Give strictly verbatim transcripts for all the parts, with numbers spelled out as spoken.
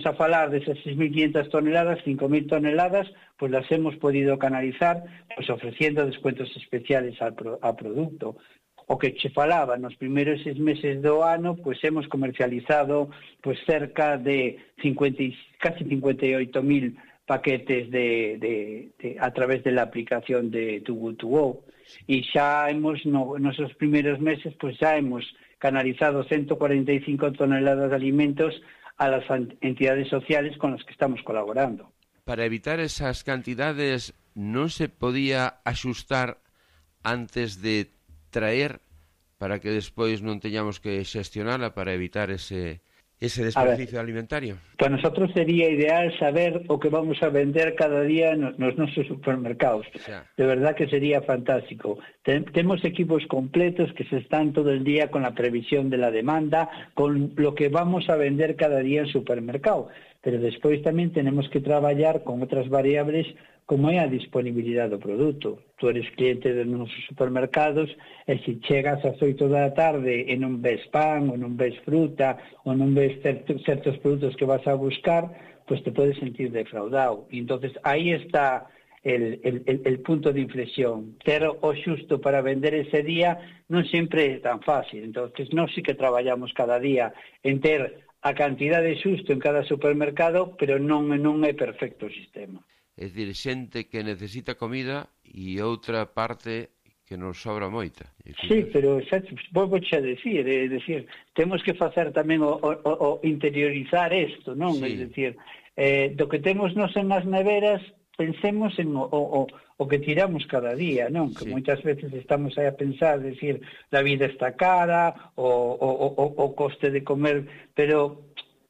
A falar desas seis mil quinhentas toneladas, cinco mil toneladas, pues las hemos podido canalizar pues ofreciendo descuentos especiales al, pro, al producto. O que che falaba, nos primeiros seis meses do ano, pues hemos comercializado pues cerca de cincuenta, casi cincuenta y ocho mil paquetes de, de, de, a través de la aplicación de Too Good To Go. Y xa hemos, no, nosos primeiros meses, pues xa hemos canalizado ciento cuarenta y cinco toneladas de alimentos a las entidades sociales con las que estamos colaborando. Para evitar esas cantidades, ¿non se podía axustar antes de traer para que despois non teñamos que xestionala para evitar ese, ese desperdicio alimentario? Para nosotros sería ideal saber o que vamos a vender cada día nos, nos nosos supermercados. Xa. De verdad que sería fantástico. Ten, tenemos equipos completos que se están todo el día con la previsión de la demanda, con lo que vamos a vender cada día en supermercado. Pero despois tamén tenemos que traballar con outras variables como é a disponibilidade do produto. Tu eres cliente de nosos supermercados e se chegas ás oito da tarde e non ves pan, ou non ves fruta, ou non ves certos, certos produtos que vas a buscar, pues te podes sentir defraudado. E entonces aí está el, el, el, el punto de inflexión. Ter o xusto para vender ese día non sempre é tan fácil. Entonces nós sí que traballamos cada día en ter a cantidade xusto en cada supermercado, pero non, non é perfecto o sistema. É dicir, xente que necesita comida e outra parte que nos sobra moita. Sí, pero xa, vou xa decir, é dicir, temos que facer tamén o, o, o interiorizar isto, non? Sí. É dicir, eh, do que temos nos en as neveras, pensemos en o, o, o que tiramos cada día, non? Que sí. Moitas veces estamos aí a pensar, decir, a vida está cara, o, o, o, o coste de comer, pero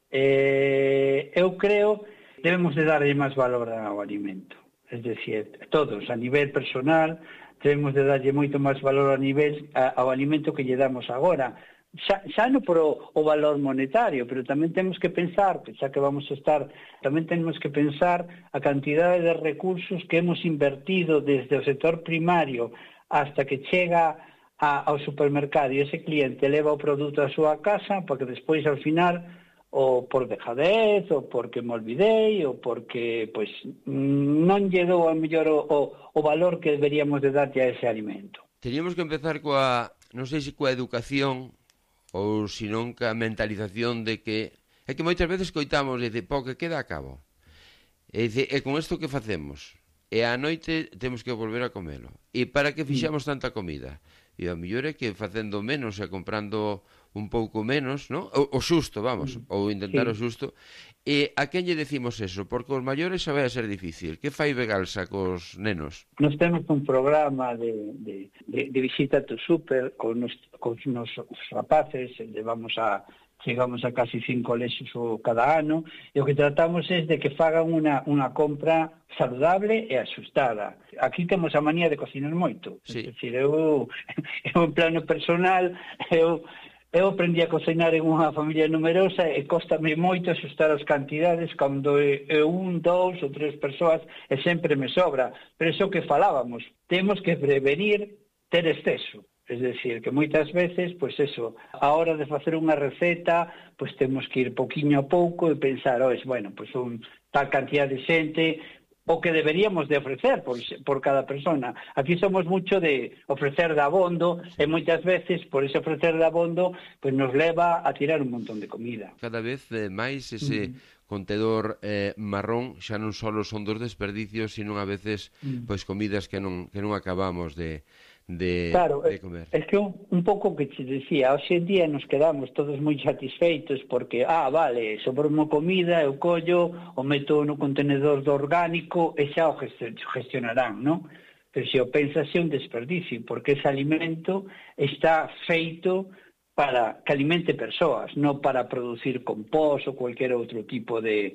eh, eu creo debemos de darlle máis valor ao alimento. Es decir, todos, a nivel personal, debemos de darlle moito máis valor a nivel a, ao alimento que lle damos agora. Xa, xa non por o, o valor monetario, pero tamén temos que pensar, xa que vamos a estar, tamén temos que pensar a cantidade de recursos que hemos invertido desde o sector primario hasta que chega a, ao supermercado e ese cliente leva o produto á súa casa para que despois, ao final, ou por dejadez, ou porque me olvidei, ou porque pois non lle dou a mellor o, o, o valor que deberíamos de darlle a ese alimento. Teríamos que empezar coa, non sei se coa educación, ou senón coa mentalización de que é que moitas veces coitamos e dice, pó, que queda a cabo. E dice, e con isto que facemos? E á noite temos que volver a comelo. E para que fixamos tanta comida? E a mellor é que facendo menos e comprando un pouco menos, ¿no? O, o xusto, vamos, mm. ou intentar sí. o xusto. E a quen lle decimos eso? Porque os maiores xa vai a ser difícil. Que fai Vegalsa cos nenos? Nos temos un programa de, de, de, de visita to super con nos, con nos rapaces, levamos a chegamos a casi cinco leses cada ano, e o que tratamos é de que fagan unha, unha compra saludable e asustada. Aquí temos a manía de cocinar moito. Sí. É dicir, eu, eu en plano personal, eu Eu aprendi a cocinar en unha familia numerosa e cóstame moito asustar as cantidades cando é un, dous ou tres persoas e sempre me sobra. Pero iso que falábamos, temos que prevenir ter exceso. Es decir, que moitas veces, pois eso, a hora de facer unha receta, pois temos que ir poquinho a pouco e pensar, ois, bueno, pois un tal cantidad de xente, o que deberíamos de ofrecer por, por cada persona. Aquí somos mucho de ofrecer de abondo e moitas veces por ese ofrecer de abondo pues nos leva a tirar un montón de comida. Cada vez eh, máis ese mm. contedor eh, marrón xa non só son dos desperdicios, sino a veces mm. pois comidas que non que non acabamos de de, claro, de comer. Es que un, un pouco que te decía, hoxe en día nos quedamos todos moi satisfeitos porque, ah, vale, sobrou comida, eu collo, o meto no contenedor do orgánico e xa o gestionarán, non? Pero se o pensas é un desperdicio, porque ese alimento está feito para que alimente persoas, non para producir compost ou cualquier outro tipo de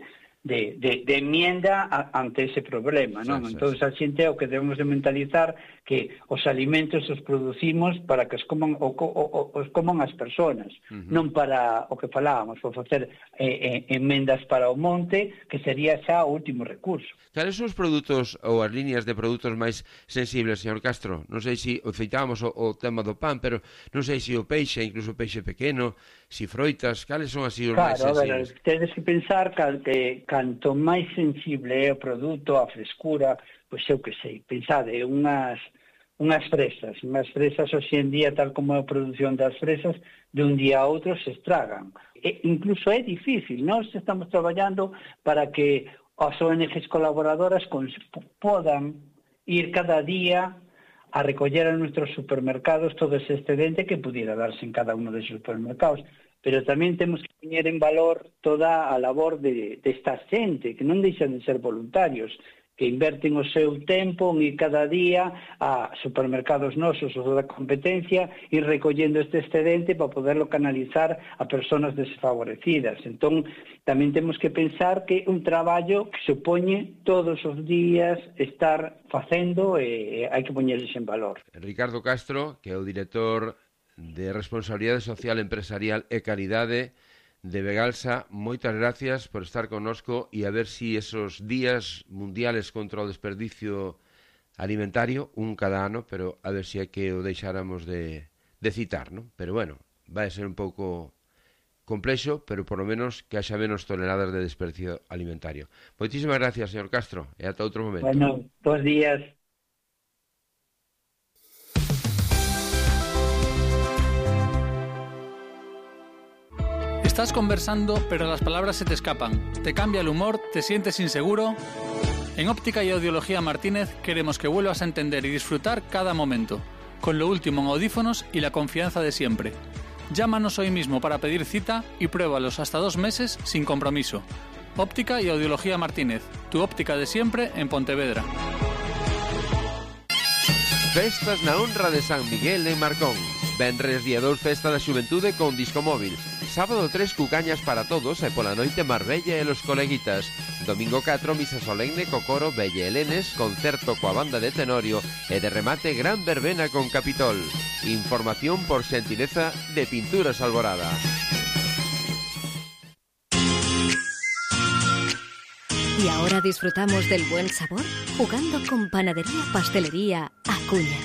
de, de, de enmienda a, ante ese problema, non? Sí, sí, Entón, sí. a xente é o que debemos de mentalizar que os alimentos os producimos para que os coman, o, o, o, os coman as persoas, uh-huh. non para o que falábamos, por facer eh, eh, enmendas para o monte, que sería xa o último recurso. Cales son os produtos ou as líneas de produtos máis sensibles, señor Castro? Non sei se feitábamos o, o tema do pan, pero non sei se o peixe, incluso o peixe pequeno, si froitas, cales son así os claro, máis sensibles? Claro, tedes que pensar que canto máis sensible é o produto, a frescura, pois eu que sei, pensade, unhas unhas fresas, unhas fresas hoxe en día, tal como é a produción das fresas, de un día a outro se estragan. E, incluso é difícil, nós estamos traballando para que as O N Ges colaboradoras podan ir cada día a recoller a nuestros supermercados todo ese excedente que pudiera darse en cada uno de esos supermercados. Pero tamén temos que poñer en valor toda a labor de, de esta xente, que non deixan de ser voluntarios, que inverten o seu tempo en ir cada día a supermercados nosos ou da competencia e recollendo este excedente para poderlo canalizar a persoas desfavorecidas. Entón, tamén temos que pensar que é un traballo que se poñe todos os días estar facendo e hai que poñerles en valor. Ricardo Castro, que é o director de Responsabilidade Social Empresarial e Caridade de Begalsa, moitas gracias por estar connosco e a ver si esos días mundiales contra o desperdicio alimentario, un cada ano, pero a ver si é que o deixáramos de, de citar, ¿no? Pero bueno, vai ser un pouco complexo, pero por lo menos que haxa menos toneladas de desperdicio alimentario. Moitísimas gracias, señor Castro, e ata outro momento. Bueno, bons días. Estás conversando, pero las palabras se te escapan. Te cambia el humor, te sientes inseguro. En Óptica y Audiología Martínez queremos que vuelvas a entender y disfrutar cada momento, con lo último en audífonos y la confianza de siempre. Llámanos hoy mismo para pedir cita y pruébalos hasta dos meses sin compromiso. Óptica y Audiología Martínez, tu óptica de siempre en Pontevedra. Festas na honra de San Miguel en Marcón. Venres día dos, festa da xuventude con disco móvil. Sábado tres, cucañas para todos e pola noite Marbella e los coleguitas. Domingo catro, misa solemne co coro Belle Helenes, concerto coa banda de Tenorio e de remate gran verbena con Capitol. Información por xentileza de Pinturas Alborada. Y ahora disfrutamos del buen sabor jugando con Panadería Pastelería Acuña.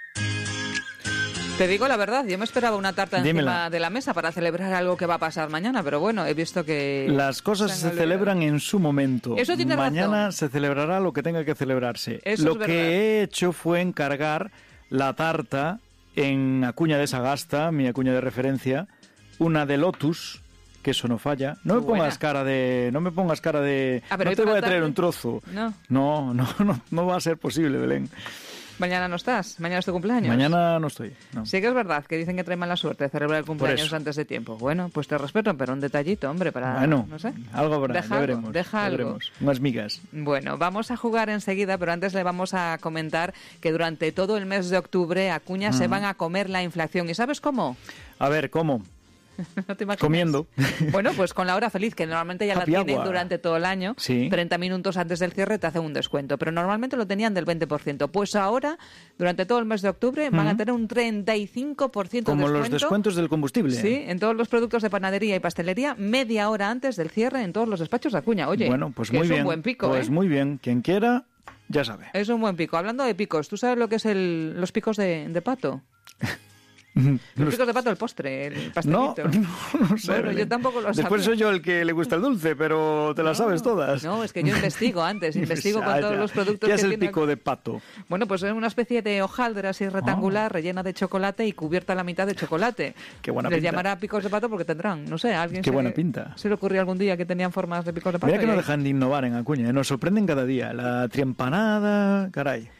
Te digo la verdad, yo me esperaba una tarta encima Dímela. de la mesa para celebrar algo que va a pasar mañana, pero bueno, he visto que... Las cosas se, se celebran en su momento. Eso tiene Mañana razón. se celebrará lo que tenga que celebrarse. Eso lo es que verdad. he hecho fue encargar la tarta en Acuña de Sagasta, mi Acuña de referencia, una de Lotus, que eso no falla. No me Qué pongas buena. cara de... No me pongas cara de... Ah, pero no hoy te por voy la a traer tarde. un trozo. No. No, no, no, no va a ser posible, Belén. Mañana no estás, mañana es tu cumpleaños. Mañana no estoy. No. Sí que es verdad que dicen que trae mala suerte de celebrar el cumpleaños eso. antes de tiempo. Bueno, pues te respeto, pero un detallito, hombre, para... Bueno, no sé. algo habrá, Deja ya algo, veremos. deja ya algo. veremos. Unas migas. Bueno, vamos a jugar enseguida, pero antes le vamos a comentar que durante todo el mes de octubre Acuña se van a comer la inflación. ¿Y sabes cómo? A ver, ¿cómo? ¿No te imaginas? Comiendo. Bueno, pues con la hora feliz, que normalmente ya la Happy tienen hour. durante todo el año. Sí. treinta minutos antes del cierre te hacen un descuento, pero normalmente lo tenían del veinte por ciento. Pues ahora, durante todo el mes de octubre, van a tener un treinta y cinco por ciento de Como descuento. los descuentos del combustible. Sí, en todos los productos de panadería y pastelería, media hora antes del cierre en todos los despachos de Acuña. Oye, Bueno, pues que muy es bien. un buen pico, Pues ¿eh? muy bien. Quien quiera, ya sabe. Es un buen pico. Hablando de picos, ¿tú sabes lo que es el, los picos de, de pato? Los picos de pato, el postre, el No, pastelito. no, no sé. Bueno, Belén. yo tampoco lo Después sabía. soy yo el que le gusta el dulce, pero te las sabes todas. No, es que yo investigo antes, investigo con todos los productos ¿Qué que es el tiene- pico de pato? Bueno, pues es una especie de hojaldra así rectangular, rellena de chocolate y cubierta a la mitad de chocolate. Qué buena Les pinta. llamará picos de pato porque tendrán, no sé, a alguien Qué se, buena pinta. se le ocurrió algún día que tenían formas de picos de pato. Mira que y no ahí- dejan de innovar en Acuña, ¿eh? Nos sorprenden cada día. La triempanada, caray.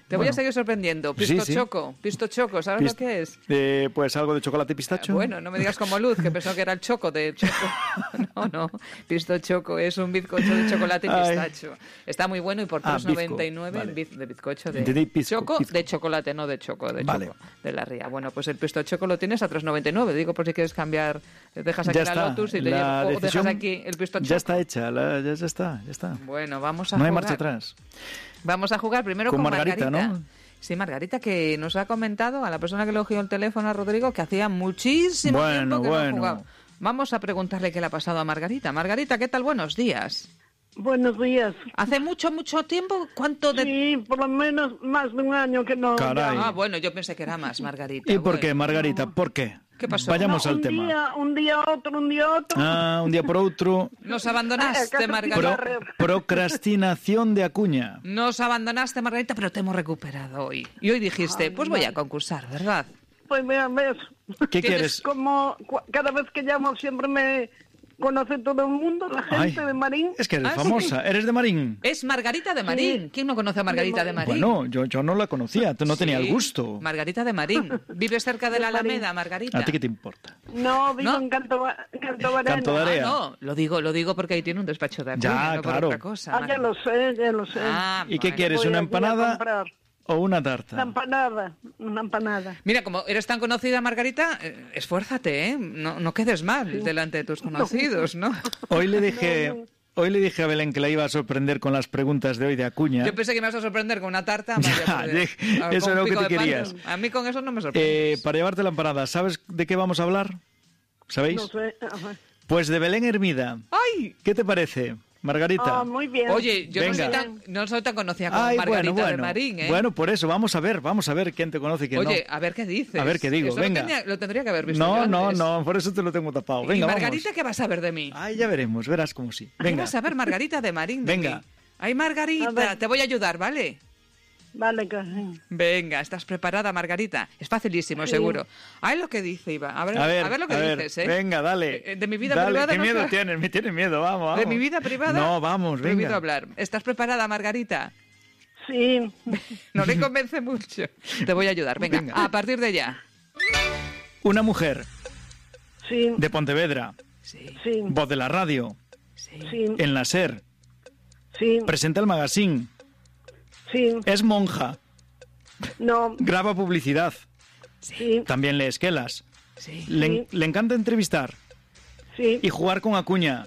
Te voy Bueno. a seguir sorprendiendo. Sí, Pisto sí. choco, pisto choco, ¿sabes Pist- lo que es? Eh, pues algo de chocolate pistacho. Bueno, no me digas como Luz, que pensó que era el choco de choco. No, no, pisto choco es un bizcocho de chocolate y Ay. pistacho. Está muy bueno y por Ah, tres noventa y nueve bizco, vale. biz- de bizcocho de Entendí, pisco, choco pisco. de chocolate, no de choco, de Vale. choco, de la ría. Bueno, pues el pisto choco lo tienes a tres noventa y nueve. Digo por si quieres cambiar, dejas aquí Ya la está. Lotus y te La llevo, o decisión dejas aquí el pisto choco. Ya está hecha, la- ya, ya está, ya está. Bueno, vamos a No hay jugar. marcha atrás. Vamos a jugar primero Con con, Margarita, ¿no? Sí, Margarita, que nos ha comentado a la persona que le cogió el teléfono a Rodrigo que hacía muchísimo Bueno, tiempo que bueno. no jugaba. Vamos a preguntarle qué le ha pasado a Margarita. Margarita, ¿qué tal? Buenos días. Buenos días. ¿Hace mucho, mucho tiempo? ¿Cuánto de...? Sí, por lo menos más de un año que no. Caray. Ah, bueno, yo pensé que era más, Margarita. ¿Y por Bueno. qué, Margarita? ¿Por qué? ¿Qué pasó? Vayamos No, al un tema. Día, un día otro, un día otro. Ah, un día por otro. Nos Ah, abandonaste, casi Margarita. Pro- procrastinación de Acuña. Nos abandonaste, Margarita, pero te hemos recuperado hoy. Y hoy dijiste, pues voy a concursar, ¿verdad? Pues vean, ves. ¿Qué ¿Tienes quieres? Como cu- cada vez que llamo siempre me conoce todo el mundo, la Ay, gente de Marín. es que eres Ah, sí. famosa. ¿Eres de Marín? Es Margarita de Marín. ¿Quién no conoce a Margarita de Marín? Bueno, yo, yo no la conocía, tú no tenía el Sí, gusto. Margarita de Marín. ¿Vives cerca de la Alameda, Margarita? ¿A ti qué te importa? No, vivo ¿No? en Canto, Canto Barena. Canto de Ah, Area. no, lo digo, lo digo porque ahí tiene un despacho de Acuña, Ya, no por claro. otra cosa. Ah, ya Mar- lo sé, ya lo sé. Ah, ¿Y qué bueno. quieres, Voy una allí a empanada comprar. o una Una tarta? empanada, una empanada. Mira, como eres tan conocida, Margarita, eh, esfuérzate, ¿eh? No, no quedes mal delante de tus conocidos, ¿no? Hoy le dije, hoy le dije a Belén que la iba a sorprender con las preguntas de hoy de Acuña. Yo pensé que me ibas a sorprender con una tarta. Ya, vaya, de- pues, ah, eso con era lo un que pico te de pan. querías. A mí con eso no me Eh, sorprende. para llevarte la empanada, ¿sabes de qué vamos a hablar? ¿Sabéis? No sé. Ajá. Pues de Belén Hermida. ¡Ay! ¿Qué te parece, Margarita? Ah, muy bien. Oye, yo no soy, Venga. tan, no soy tan conocida como Ay, Margarita bueno, bueno. de Marín, ¿eh? Bueno, por eso, vamos a ver, vamos a ver quién te conoce y quién Oye, no. a ver qué dices. A ver qué digo, Eso venga. Lo, tenía- lo tendría que haber visto No, yo no, antes. no, por eso te lo tengo tapado. Venga, ¿Y vamos. Margarita qué vas a ver de mí? Ay, ya veremos, verás como sí. ¿Qué Venga. vas a ver, Margarita de Marín? de Venga. mí? Ay, A Margarita, ver. te voy a ayudar, ¿vale? Vale, que- Venga, ¿estás preparada, Margarita? Es facilísimo, Sí. seguro. Ay, lo que dice, Iba. A ver, A ver, a ver lo que a ver, dices, ¿eh? Venga, dale. Eh, De mi vida Dale, privada ¿qué no miedo está- tienes? Me tienes miedo, vamos, vamos. ¿De mi vida privada? No, vamos, Prohibido venga. hablar. ¿Estás preparada, Margarita? Sí, No le convence mucho. Te voy a ayudar. Venga, Venga. a partir de ya. Una mujer sí, de Pontevedra, Sí, sí, voz de la radio, sí. sí, en la SER, sí, presenta el magazine, sí, es monja, no, graba publicidad, sí, también lee esquelas, Sí. le, le encanta entrevistar sí, y jugar con Acuña.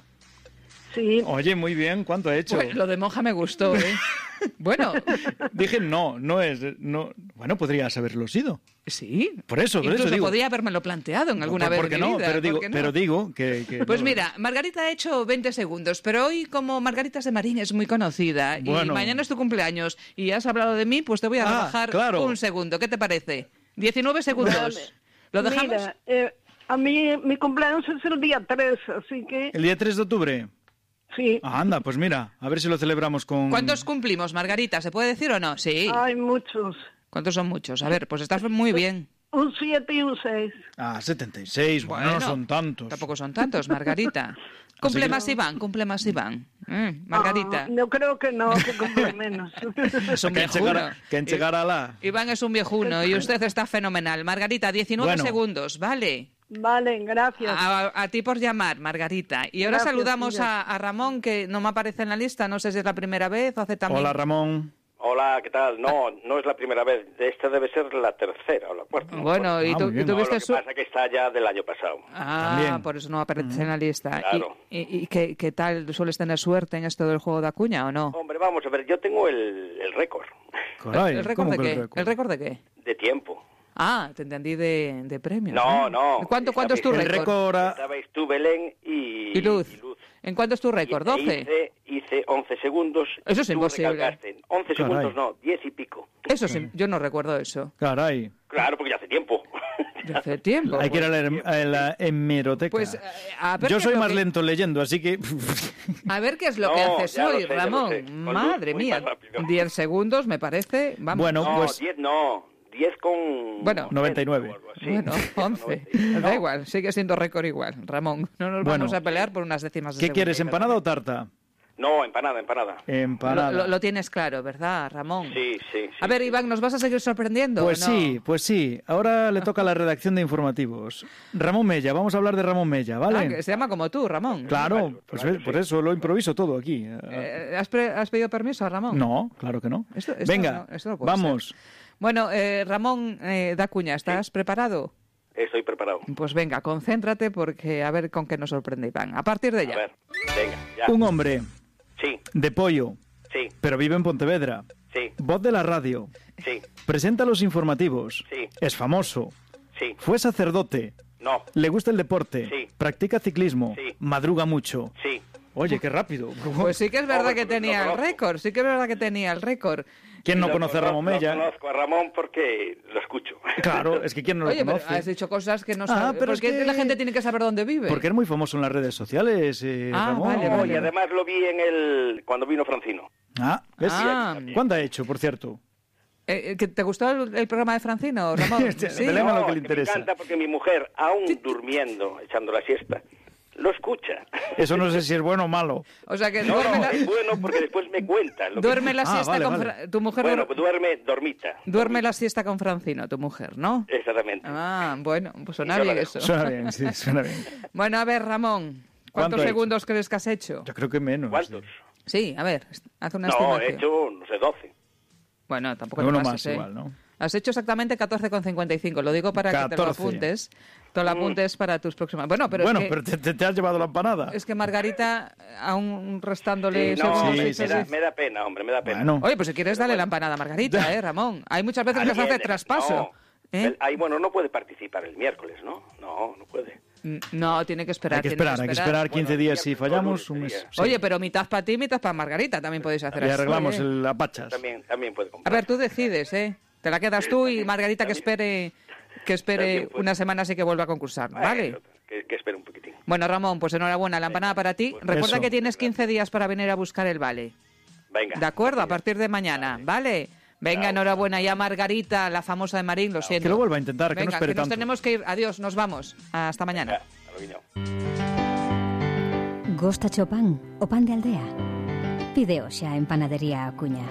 sí. Oye, muy bien, ¿cuánto ha hecho? Pues lo de monja me gustó, ¿eh? Bueno, Dije, no, no es... No. Bueno, podrías haberlo sido. sí. Por eso, por Incluso eso digo. podía habérmelo planteado en alguna ¿Por, vez por en qué mi no? vida, Pero ¿por digo, qué no? pero digo que... que Pues no. mira, Margarita ha hecho veinte segundos, pero hoy como Margarita de Marín es muy conocida y Bueno. mañana es tu cumpleaños y has hablado de mí, pues te voy a Ah, rebajar claro. un segundo. ¿Qué te parece? diecinueve segundos. Vale. ¿Lo dejamos? Mira, eh, a mí mi cumpleaños es el día tres, así que El día tres de octubre. sí, Ah, anda, pues mira, a ver si lo celebramos con... ¿Cuántos cumplimos, Margarita? ¿Se puede decir o no? Sí. hay muchos. ¿Cuántos son muchos? A ver, pues estás muy bien. Un siete y un seis. Ah, setenta y seis, bueno, no son tantos. Tampoco son tantos, Margarita. Cumple que- más Iván, cumple más Iván. Mm, Margarita. Ah, yo creo que no, que cumple menos. Es un Que viejuno. enchegar- que enchegar a la... Iván es un viejuno y usted está fenomenal. Margarita, diecinueve Bueno. segundos, ¿vale? Vale, gracias. A, a ti por llamar, Margarita. Y ahora Gracias, saludamos Silvia. a, a Ramón, que no me aparece en la lista. No sé si es la primera vez o hace también... Hola, Ramón. Hola, ¿qué tal? No, no es la primera vez. Esta debe ser la tercera o la cuarta. no Bueno, recuerdo. y Ah, tú, muy y bien. No, tuviste lo que su... pasa es que está ya del año pasado. Ah, También. por eso no aparece en la lista. ¿Y- Claro. ¿Y, y, qué, qué tal? ¿Sueles tener suerte en esto del juego de Acuña o no? Hombre, vamos a ver, yo tengo el, el récord Caray, ¿El récord ¿cómo de que qué? el récord? ¿El récord de qué? de tiempo. Ah, te entendí de, de premios. No, ¿eh? no. ¿Cuánto, cuánto es tu El récord? récord... a- Estabais tú, Belén, y, Y Luz. y Luz. ¿En cuánto es tu récord? Y- e ¿doce? Hice, hice once segundos. Eso y es tú imposible. recalcaste. once Caray. segundos no, diez y pico. Eso sí, yo no recuerdo eso. Caray. Claro, porque ya hace tiempo. De hace tiempo. Hay que ir a la, her- a la hemeroteca. Pues, eh, a ver Yo qué soy es lo más que- lento leyendo, así que... A ver qué es lo No, que haces ya lo hoy, sé, ya lo Ramón. sé. Con Luz, Madre muy mía. más rápido. Diez segundos me parece. Vamos. Bueno, No, pues... diez no. diez con... Bueno. noventa y nueve. o algo así. Bueno, once. Da igual, sigue siendo récord igual, Ramón. No nos Bueno. vamos a pelear por unas décimas de ¿Qué segundo. quieres, empanada o tarta? No, empanada, empanada. Empanada. Lo, lo, lo tienes claro, ¿verdad, Ramón? Sí, sí, sí. A ver, sí. Iván, ¿nos vas a seguir sorprendiendo? Pues o no? sí, pues sí. Ahora le toca a la redacción de informativos. Ramón Mella, vamos a hablar de Ramón Mella, ¿vale? Ah, que se llama como tú, Ramón. Claro, Claro, pues claro, por sí. eso lo improviso todo aquí. Eh, ¿has, pre- ¿Has pedido permiso a Ramón? No, claro que no. Esto- esto Venga, no- esto no puede vamos. ser. Bueno, eh, Ramón eh, Dacuña, ¿estás preparado? Estoy preparado. Pues venga, concéntrate porque a ver con qué nos sorprende Iván. A partir de A ya. ver, venga, ya. Un hombre Sí, de Pollo, sí, pero vive en Pontevedra. sí, Voz de la radio. sí, Presenta los informativos. Sí. Es famoso. sí. Fue sacerdote. No, Le gusta el deporte. Sí. Practica ciclismo. Sí. Madruga mucho. sí. Oye, qué rápido. Pues sí que es verdad Hombre, que pues lo tenía el conozco. récord, sí que es verdad que tenía el récord. ¿Quién no Lo conoce a conozco- Ramón Mella? Lo conozco a Ramón porque lo escucho. Claro, es que ¿quién no lo Oye, pero conoce? has dicho cosas que no Ah, sabes. pero ¿Por es qué que- la gente tiene que saber dónde vive? Porque es muy famoso en las redes sociales, eh, Ah, Ramón. vale, No, vale. y además lo vi en el cuando vino Francino. Ah, ¿ves? Ah. ¿Cuándo ha hecho, por cierto? Eh, ¿que ¿Te gustó el, el programa de Francino, Ramón? Este, ¿Sí? Belén, lo No, que le es interesa. Me encanta porque mi mujer, aún durmiendo, echando la siesta, lo escucha. Eso no sé si es bueno o malo. O sea que No, duerme, no, la, es bueno porque después me cuenta. Lo que- duerme la Ah, siesta vale, con vale. Fra- tu mujer Bueno, duer- pues duerme dormita. duerme la siesta con Francino, tu mujer, ¿no? Exactamente. Ah, bueno, pues suena Y yo la bien dejo. eso. Suena bien, sí, suena bien. Bueno, a ver, Ramón, ¿Cuánto ¿cuántos ha hecho? segundos crees que has hecho? Yo creo que menos. ¿Cuántos? Sí, a ver, haz una No, estimación. he hecho, no sé, doce. Bueno, tampoco Uno te más pases, ¿eh? igual, ¿no? Has hecho exactamente catorce coma cincuenta y cinco. Lo digo para que te lo catorce. apuntes. Te lo apuntes para tus próximas... Bueno, pero bueno, es que... pero te, te- te has llevado la empanada. Es que Margarita, aún restándole... Sí, no, segundos, sí, me, sí, me da, sí. me da pena, hombre, me da pena. Bueno, Oye, pues si quieres dale la empanada a Margarita, ¿eh, Ramón? Hay muchas veces que Ahora se hace viene. traspaso. No, ¿eh? el- ahí, bueno, no puede participar el miércoles, ¿no? No, no puede. Mm, No, tiene que esperar. hay que tiene esperar, hay que esperar quince Bueno, días. Si miércoles, fallamos, lunes un mes. sería. Sí. Oye, pero mitad para ti, mitad para Margarita. También podéis hacer Y así. arreglamos ¿eh? el apachas. También, también puede A comprar. ver, tú decides, ¿eh? Te la quedas tú y Margarita que espere que espere También puede. una semana así que vuelva a concursar, ¿vale? Eso, que, que espere un poquitín. Bueno, Ramón, pues enhorabuena, la empanada para ti. Recuerda Eso. que tienes quince días para venir a buscar el vale. Venga. ¿De acuerdo? A partir de mañana, ¿vale? Venga, enhorabuena. Y a Margarita, la famosa de Marín, lo siento. Que lo vuelva a intentar, que no Venga, espere que nos tanto. tenemos que ir. Adiós, nos vamos. Hasta mañana. Venga, hasta luego. Gostacho pan o pan de aldea? Pide xa en Panadería Acuña.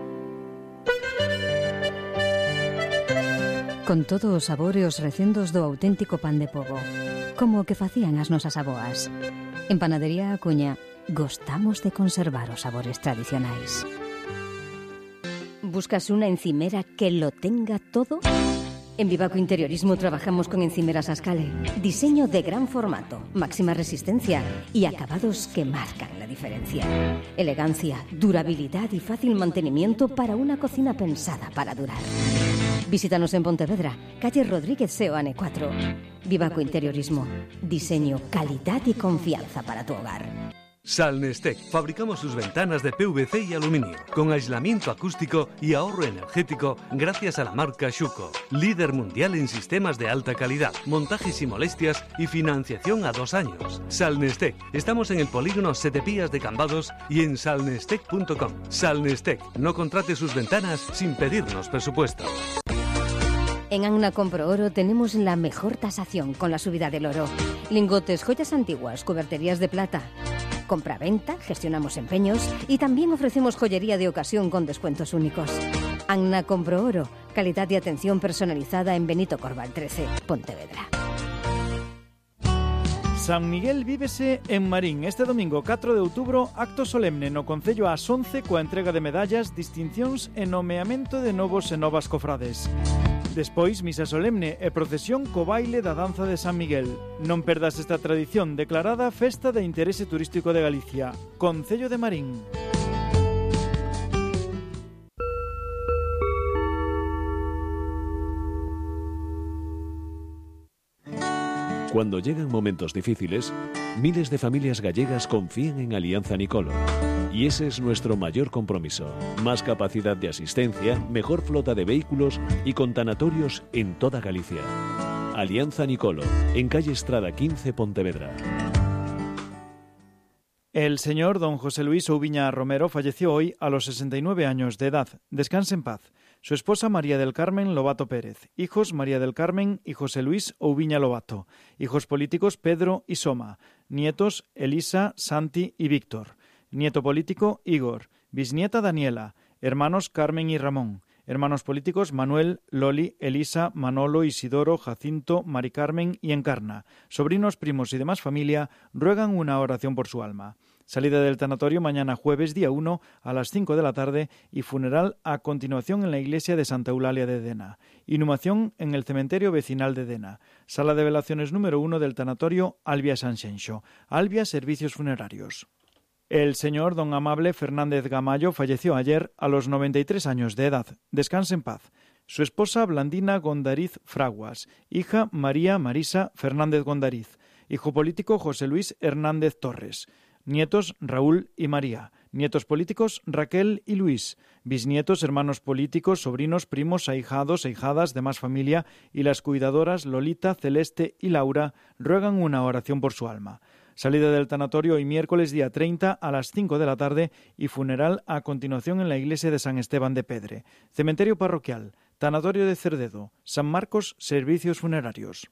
Con todos os sabores recendos do auténtico pan de pobo, como o que facían as nosas aboas. En Panadería Acuña gostamos de conservar os sabores tradicionais. ¿Buscas una encimera que lo tenga todo? En Vivaco Interiorismo trabajamos con encimeras Ascale. Diseño de gran formato, máxima resistencia y acabados que marcan la diferencia. Elegancia, durabilidad y fácil mantenimiento para una cocina pensada para durar. Visítanos en Pontevedra, calle Rodríguez Seoane cuatro. Vivaco Interiorismo. Diseño, calidad y confianza para tu hogar. Salnestec. Fabricamos sus ventanas de P V C y aluminio, con aislamiento acústico y ahorro energético gracias a la marca Schuco, líder mundial en sistemas de alta calidad, montajes sin molestias y financiación a dos años. Salnestec. Estamos en el polígono Sete Pías de Cambados y en salnestec punto com. Salnestec. No contrate sus ventanas sin pedirnos presupuesto. En Anna Compro Oro tenemos la mejor tasación con la subida del oro. Lingotes, joyas antiguas, cuberterías de plata. Compra-venta, gestionamos empeños y también ofrecemos joyería de ocasión con descuentos únicos. Anna Compro Oro, calidad y atención personalizada en Benito Corval trece, Pontevedra. San Miguel vívese en Marín. Este domingo catro de outubro, acto solemne no Concello ás once coa entrega de medallas, distincións e nomeamento de novos e novas cofrades. Despois, misa solemne e procesión co baile da danza de San Miguel. Non perdas esta tradición declarada Festa de Interese Turístico de Galicia. Concello de Marín. Cuando llegan momentos difíciles, miles de familias gallegas confían en Alianza Nicolo. Y ese es nuestro mayor compromiso. Más capacidad de asistencia, mejor flota de vehículos y con tanatorios en toda Galicia. Alianza Nicolo, en calle Estrada quince, Pontevedra. El señor don José Luis Oubiña Romero falleció hoy a los sesenta y nueve años de edad. Descanse en paz. Su esposa María del Carmen Lobato Pérez. Hijos María del Carmen y José Luis Oubiña Lobato. Hijos políticos Pedro y Soma. Nietos Elisa, Santi y Víctor. Nieto político, Igor. Bisnieta, Daniela. Hermanos, Carmen y Ramón. Hermanos políticos, Manuel, Loli, Elisa, Manolo, Isidoro, Jacinto, Mari Carmen y Encarna. Sobrinos, primos y demás familia ruegan una oración por su alma. Salida del tanatorio mañana jueves día uno a las cinco de la tarde y funeral a continuación en la iglesia de Santa Eulalia de Dena. Inhumación en el cementerio vecinal de Dena. Sala de velaciones número uno del tanatorio Albia Sanxenxo. Albia Servicios Funerarios. El señor don Amable Fernández Gamayo falleció ayer a los noventa y tres años de edad. Descanse en paz. Su esposa Blandina Gondariz Fraguas, hija María Marisa Fernández Gondariz, hijo político José Luis Hernández Torres, nietos Raúl y María, nietos políticos Raquel y Luis, bisnietos, hermanos políticos, sobrinos, primos, ahijados, ahijadas, demás familia y las cuidadoras Lolita, Celeste y Laura ruegan una oración por su alma. Salida del tanatorio hoy miércoles día treinta a las cinco de la tarde y funeral a continuación en la iglesia de San Esteban de Pedre. Cementerio parroquial, tanatorio de Cerdedo, San Marcos, servicios funerarios.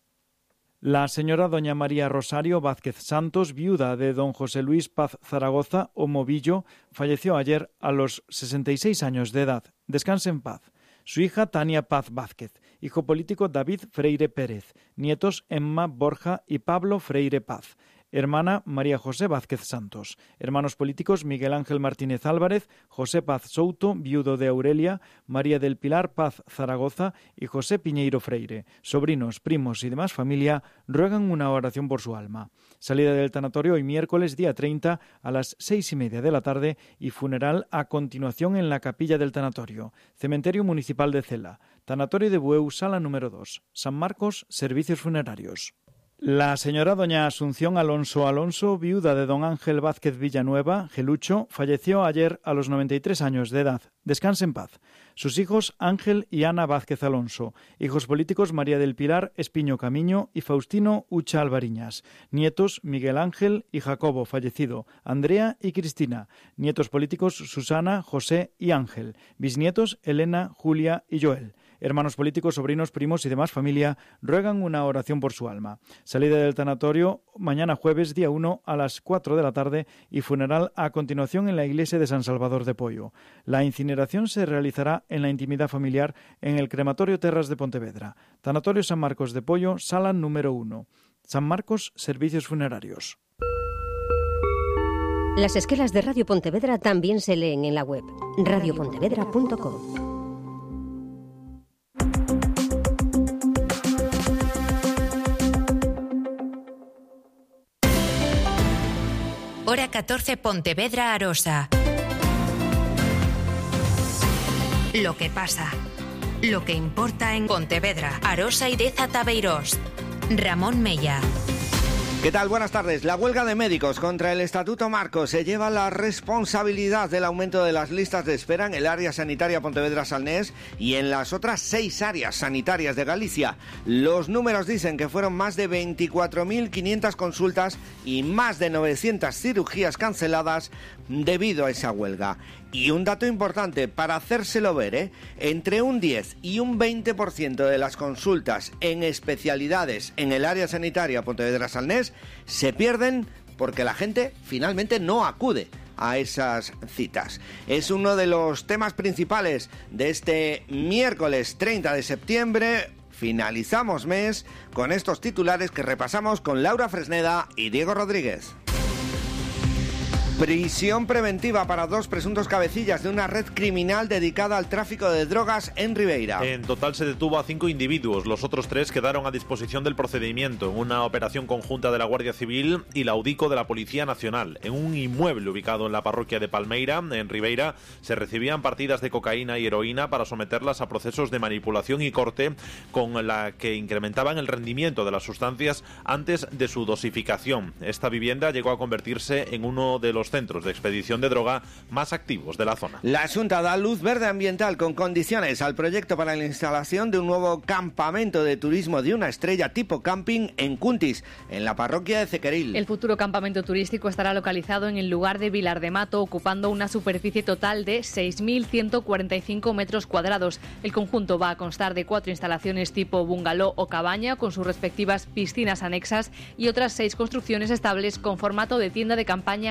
La señora doña María Rosario Vázquez Santos, viuda de don José Luis Paz Zaragoza o Movillo, falleció ayer a los sesenta y seis años de edad. Descanse en paz. Su hija Tania Paz Vázquez, hijo político David Freire Pérez, nietos Emma Borja y Pablo Freire Paz. Hermana María José Vázquez Santos. Hermanos políticos Miguel Ángel Martínez Álvarez, José Paz Souto, viudo de Aurelia, María del Pilar Paz Zaragoza y José Piñeiro Freire. Sobrinos, primos y demás familia ruegan una oración por su alma. Salida del tanatorio hoy miércoles día treinta a las seis y media de la tarde y funeral a continuación en la capilla del tanatorio. Cementerio Municipal de Cela. Tanatorio de Bueu, sala número dos. San Marcos, servicios funerarios. La señora doña Asunción Alonso Alonso, viuda de don Ángel Vázquez Villanueva, Gelucho, falleció ayer a los noventa y tres años de edad. Descanse en paz. Sus hijos Ángel y Ana Vázquez Alonso, hijos políticos María del Pilar Espiño Camiño y Faustino Ucha Alvariñas, nietos Miguel Ángel y Jacobo, fallecido, Andrea y Cristina, nietos políticos Susana, José y Ángel, bisnietos Elena, Julia y Joel. Hermanos políticos, sobrinos, primos y demás familia ruegan una oración por su alma. Salida del tanatorio mañana jueves día uno a las cuatro de la tarde y funeral a continuación en la iglesia de San Salvador de Poio. La incineración se realizará en la intimidad familiar en el crematorio Terras de Pontevedra. Tanatorio San Marcos de Poio, sala número uno. San Marcos, servicios funerarios. Las esquelas de Radio Pontevedra también se leen en la web radio pontevedra punto com. Hora catorce, Pontevedra, Arosa. Lo que pasa, lo que importa en Pontevedra, Arosa y Deza Tabeirós. Ramón Mella. ¿Qué tal? Buenas tardes. La huelga de médicos contra el Estatuto Marco se lleva la responsabilidad del aumento de las listas de espera en el área sanitaria Pontevedra-Salnés y en las otras seis áreas sanitarias de Galicia. Los números dicen que fueron más de veinticuatro mil quinientas consultas y más de novecientas cirugías canceladas debido a esa huelga. Y un dato importante para hacérselo ver, ¿eh? Entre un diez y un veinte por ciento de las consultas en especialidades en el área sanitaria Pontevedra-Salnés se pierden porque la gente finalmente no acude a esas citas. Es uno de los temas principales de este miércoles treinta de septiembre. Finalizamos mes con estos titulares que repasamos con Laura Fresneda y Diego Rodríguez. Prisión preventiva para dos presuntos cabecillas de una red criminal dedicada al tráfico de drogas en Ribeira. En total se detuvo a cinco individuos, los otros tres quedaron a disposición del procedimiento en una operación conjunta de la Guardia Civil y la UDICO de la Policía Nacional. En un inmueble ubicado en la parroquia de Palmeira, en Ribeira, se recibían partidas de cocaína y heroína para someterlas a procesos de manipulación y corte con la que incrementaban el rendimiento de las sustancias antes de su dosificación. Esta vivienda llegó a convertirse en uno de los centros de expedición de droga más activos de la zona. La Xunta da luz verde ambiental con condiciones al proyecto para la instalación de un nuevo campamento de turismo de una estrella tipo camping en Cuntis, en la parroquia de Cequeril. El futuro campamento turístico estará localizado en el lugar de Vilar de Mato, ocupando una superficie total de seis mil ciento cuarenta y cinco metros cuadrados. El conjunto va a constar de cuatro instalaciones tipo bungalow o cabaña, con sus respectivas piscinas anexas, y otras seis construcciones estables con formato de tienda de campaña fija.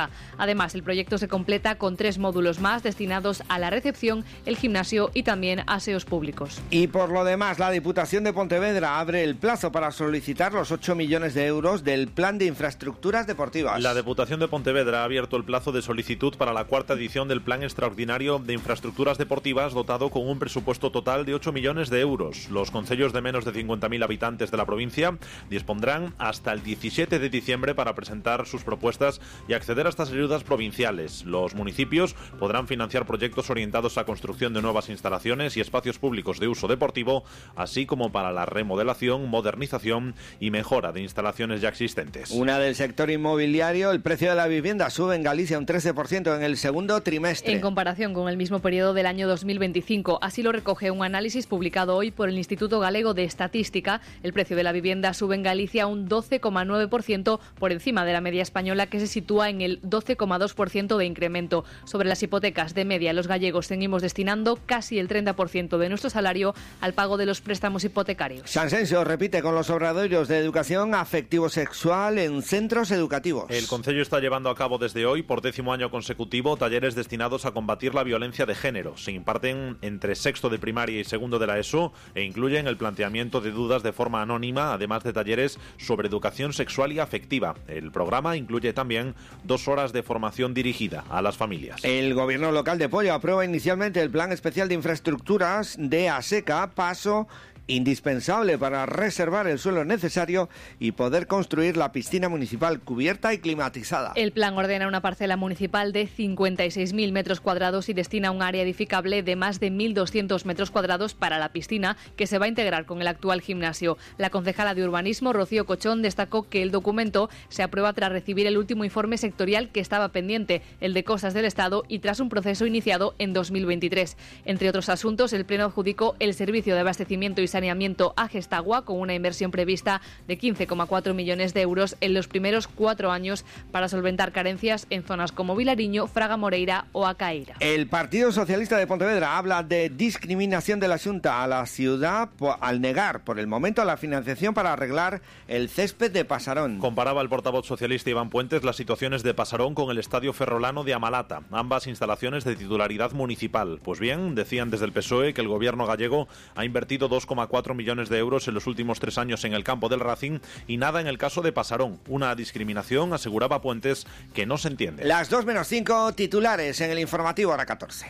Plaza. Además, el proyecto se completa con tres módulos más destinados a la recepción, el gimnasio y también aseos públicos. Y por lo demás, la Diputación de Pontevedra abre el plazo para solicitar los ocho millones de euros del Plan de Infraestructuras Deportivas. La Diputación de Pontevedra ha abierto el plazo de solicitud para la cuarta edición del Plan Extraordinario de Infraestructuras Deportivas, dotado con un presupuesto total de ocho millones de euros. Los concellos de menos de cincuenta mil habitantes de la provincia dispondrán hasta el diecisiete de diciembre para presentar sus propuestas y acceder a estas ayudas provinciales. Los municipios podrán financiar proyectos orientados a construcción de nuevas instalaciones y espacios públicos de uso deportivo, así como para la remodelación, modernización y mejora de instalaciones ya existentes. Una del sector inmobiliario, el precio de la vivienda sube en Galicia un trece por ciento en el segundo trimestre. En comparación con el mismo periodo del año dos mil veinticinco, así lo recoge un análisis publicado hoy por el Instituto Galego de Estatística. El precio de la vivienda sube en Galicia un doce coma nueve por ciento por encima de la media española, que se sitúa en el doce coma dos por ciento de incremento. Sobre las hipotecas, de media, los gallegos seguimos destinando casi el treinta por ciento de nuestro salario al pago de los préstamos hipotecarios. Sanxenxo repite con los obradoiros de educación afectivo-sexual en centros educativos. El Concello está llevando a cabo desde hoy, por décimo año consecutivo, talleres destinados a combatir la violencia de género. Se imparten entre sexto de primaria y segundo de la ESO e incluyen el planteamiento de dudas de forma anónima, además de talleres sobre educación sexual y afectiva. El programa incluye también dos horas de formación dirigida a las familias. El gobierno local de Poio aprueba inicialmente el Plan Especial de Infraestructuras de ASECA, paso indispensable para reservar el suelo necesario y poder construir la piscina municipal cubierta y climatizada. El plan ordena una parcela municipal de cincuenta y seis mil metros cuadrados y destina un área edificable de más de mil doscientos metros cuadrados para la piscina, que se va a integrar con el actual gimnasio. La concejala de Urbanismo, Rocío Cochón, destacó que el documento se aprueba tras recibir el último informe sectorial que estaba pendiente, el de Costas del Estado, y tras un proceso iniciado en dos mil veintitrés. Entre otros asuntos, el Pleno adjudicó el servicio de abastecimiento y saneamiento a Gestagua, con una inversión prevista de quince coma cuatro millones de euros en los primeros cuatro años para solventar carencias en zonas como Vilariño, Fraga Moreira o Acaíra. El Partido Socialista de Pontevedra habla de discriminación de la Xunta a la ciudad al negar por el momento la financiación para arreglar el césped de Pasarón. Comparaba el portavoz socialista Iván Puentes las situaciones de Pasarón con el Estadio Ferrolano de Amalata, ambas instalaciones de titularidad municipal. Pues bien, decían desde el P S O E que el gobierno gallego ha invertido dos coma cuatro millones de euros en los últimos tres años en el campo del Racing y nada en el caso de Pasarón. Una discriminación, aseguraba Puentes, que no se entiende. Las dos menos cinco, titulares en el informativo hora catorce.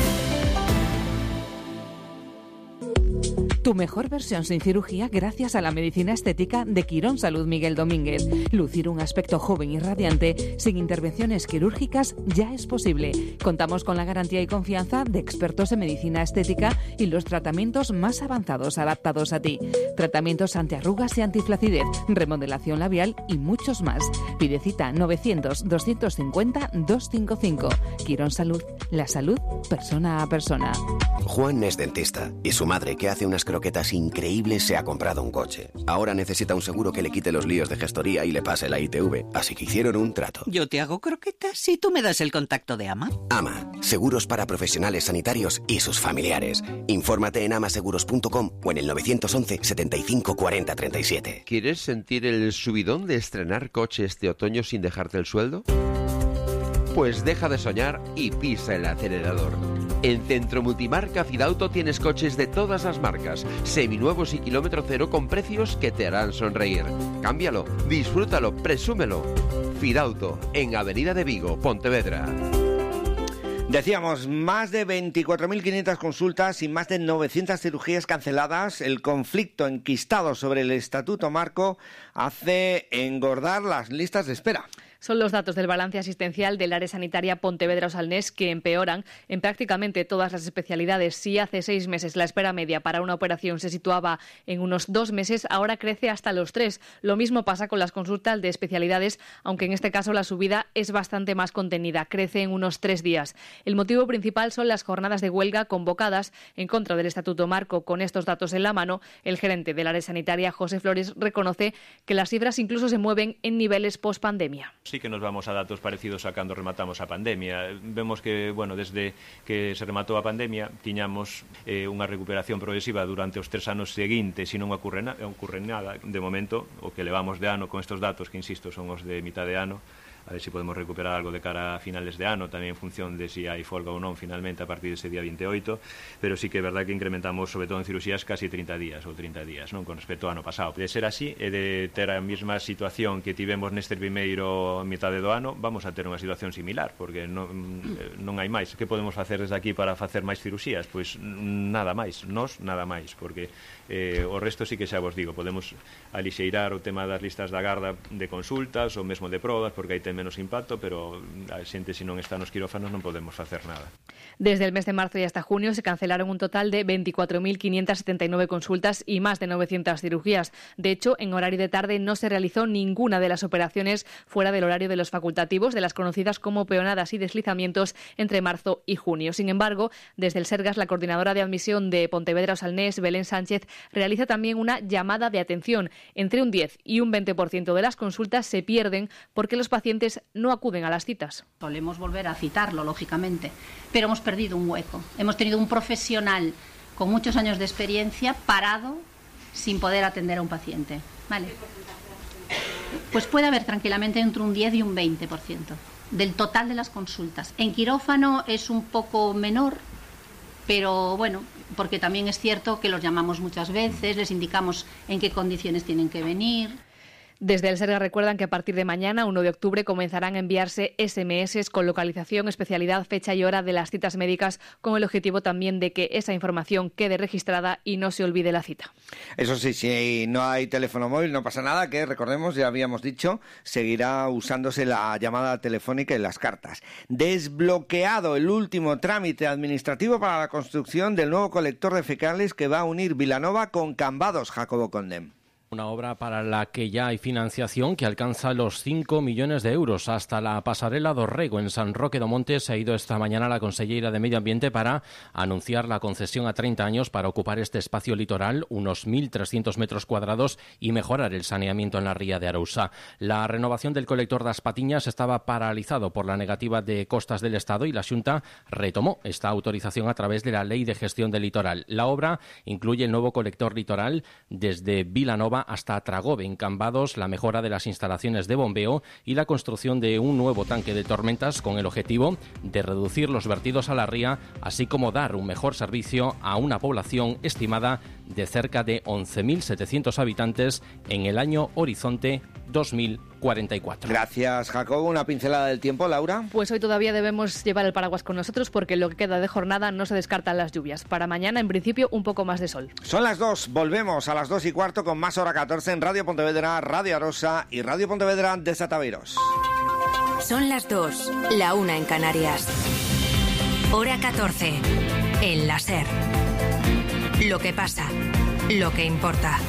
Tu mejor versión sin cirugía gracias a la medicina estética de Quirón Salud Miguel Domínguez. Lucir un aspecto joven y radiante sin intervenciones quirúrgicas ya es posible. Contamos con la garantía y confianza de expertos en medicina estética y los tratamientos más avanzados adaptados a ti. Tratamientos antiarrugas y antiflacidez, remodelación labial y muchos más. Pide cita novecientos, doscientos cincuenta, doscientos cincuenta y cinco. Quirón Salud, la salud persona a persona. Juan es dentista y su madre, que hace unas croquetas increíbles, se ha comprado un coche. Ahora necesita un seguro que le quite los líos de gestoría y le pase la I T V, así que hicieron un trato. Yo te hago croquetas y tú me das el contacto de Ama. Ama, seguros para profesionales sanitarios y sus familiares. Infórmate en amaseguros punto com o en el nueve once, setenta y cinco, cuarenta, treinta y siete. ¿Quieres sentir el subidón de estrenar coche este otoño sin dejarte el sueldo? Pues deja de soñar y pisa el acelerador. En Centro Multimarca Fidauto tienes coches de todas las marcas, seminuevos y kilómetro cero con precios que te harán sonreír. Cámbialo, disfrútalo, presúmelo. Fidauto, en Avenida de Vigo, Pontevedra. Decíamos, más de veinticuatro mil quinientas consultas y más de novecientas cirugías canceladas. El conflicto enquistado sobre el Estatuto Marco hace engordar las listas de espera. Son los datos del balance asistencial del área sanitaria Pontevedra-Salnés que empeoran en prácticamente todas las especialidades. Si hace seis meses la espera media para una operación se situaba en unos dos meses, ahora crece hasta los tres. Lo mismo pasa con las consultas de especialidades, aunque en este caso la subida es bastante más contenida, crece en unos tres días. El motivo principal son las jornadas de huelga convocadas en contra del Estatuto Marco. Con estos datos en la mano, el gerente del área sanitaria, José Flores, reconoce que las cifras incluso se mueven en niveles post-pandemia. Sí que nos vamos a datos parecidos a cando rematamos a pandemia. Vemos que, bueno, desde que se rematou a pandemia, tiñamos eh, unha recuperación progresiva durante os tres anos seguintes e non ocurre, na, ocurre nada. De momento, o que levamos de ano con estes datos, que insisto, son os de mitad de ano, a ver se si podemos recuperar algo de cara a finales de ano, tamén en función de se si hai folga ou non finalmente a partir dese día veintiocho, pero sí que é verdade que incrementamos sobre todo en cirurxías casi trinta días ou trinta días, non, con respecto ao ano pasado. De ser así e de ter a mesma situación que tivemos neste primeiro mitade do ano, vamos a ter unha situación similar, porque non, non hai máis. Que podemos facer desde aquí para facer máis cirurxías? Pois nada máis, nós nada máis, porque eh, o resto sí que xa vos digo, podemos alixeirar o tema das listas da garda de consultas ou mesmo de probas, porque aí ten menos impacto, pero a xente se non está nos quirófanos non podemos facer nada. Desde el mes de marzo y hasta junio se cancelaron un total de veinticuatro mil quinientas setenta y nueve consultas y más de novecientas cirugías. De hecho, en horario de tarde no se realizó ninguna de las operaciones fuera del horario de los facultativos, de las conocidas como peonadas y deslizamientos, entre marzo y junio. Sin embargo, desde el Sergas, la coordinadora de admisión de Pontevedra o Salnés, Belén Sánchez, realiza también una llamada de atención. Entre un diez y un veinte por ciento de las consultas se pierden porque los pacientes no acuden a las citas. Solemos volver a citarlo, lógicamente, pero hemos perdido un hueco. Hemos tenido un profesional con muchos años de experiencia parado sin poder atender a un paciente. ¿Vale? Pues puede haber tranquilamente entre un diez y un veinte por ciento del total de las consultas. En quirófano es un poco menor, pero bueno, porque también es cierto que los llamamos muchas veces, les indicamos en qué condiciones tienen que venir. Desde el Sergas recuerdan que a partir de mañana, uno de octubre, comenzarán a enviarse ese eme ese con localización, especialidad, fecha y hora de las citas médicas, con el objetivo también de que esa información quede registrada y no se olvide la cita. Eso sí, si no hay teléfono móvil no pasa nada, que recordemos, ya habíamos dicho, seguirá usándose la llamada telefónica y las cartas. Desbloqueado el último trámite administrativo para la construcción del nuevo colector de fecales que va a unir Vilanova con Cambados, Jacobo Condem. Una obra para la que ya hay financiación que alcanza los cinco millones de euros. Hasta la pasarela do Rego en San Roque do Monte se ha ido esta mañana la consellera de Medio Ambiente para anunciar la concesión a treinta años para ocupar este espacio litoral, unos mil trescientos metros cuadrados, y mejorar el saneamiento en la ría de Arousa. La renovación del colector das Patiñas estaba paralizado por la negativa de Costas del Estado y la Xunta retomó esta autorización a través de la Ley de Gestión del Litoral. La obra incluye el nuevo colector litoral desde Vilanova hasta Tragove, en Cambados, la mejora de las instalaciones de bombeo y la construcción de un nuevo tanque de tormentas con el objetivo de reducir los vertidos a la ría, así como dar un mejor servicio a una población estimada de cerca de once mil setecientos habitantes en el año horizonte dos mil cuarenta y cuatro. Gracias, Jacobo. Una pincelada del tiempo, Laura. Pues hoy todavía debemos llevar el paraguas con nosotros porque lo que queda de jornada no se descartan las lluvias. Para mañana, en principio, un poco más de sol. Son las dos. Volvemos a las dos y cuarto con más hora catorce en Radio Pontevedra, Radio Arosa y Radio Pontevedra de Sataveiros. Son las dos, la una en Canarias. Hora catorce, en la SER. Lo que pasa, lo que importa.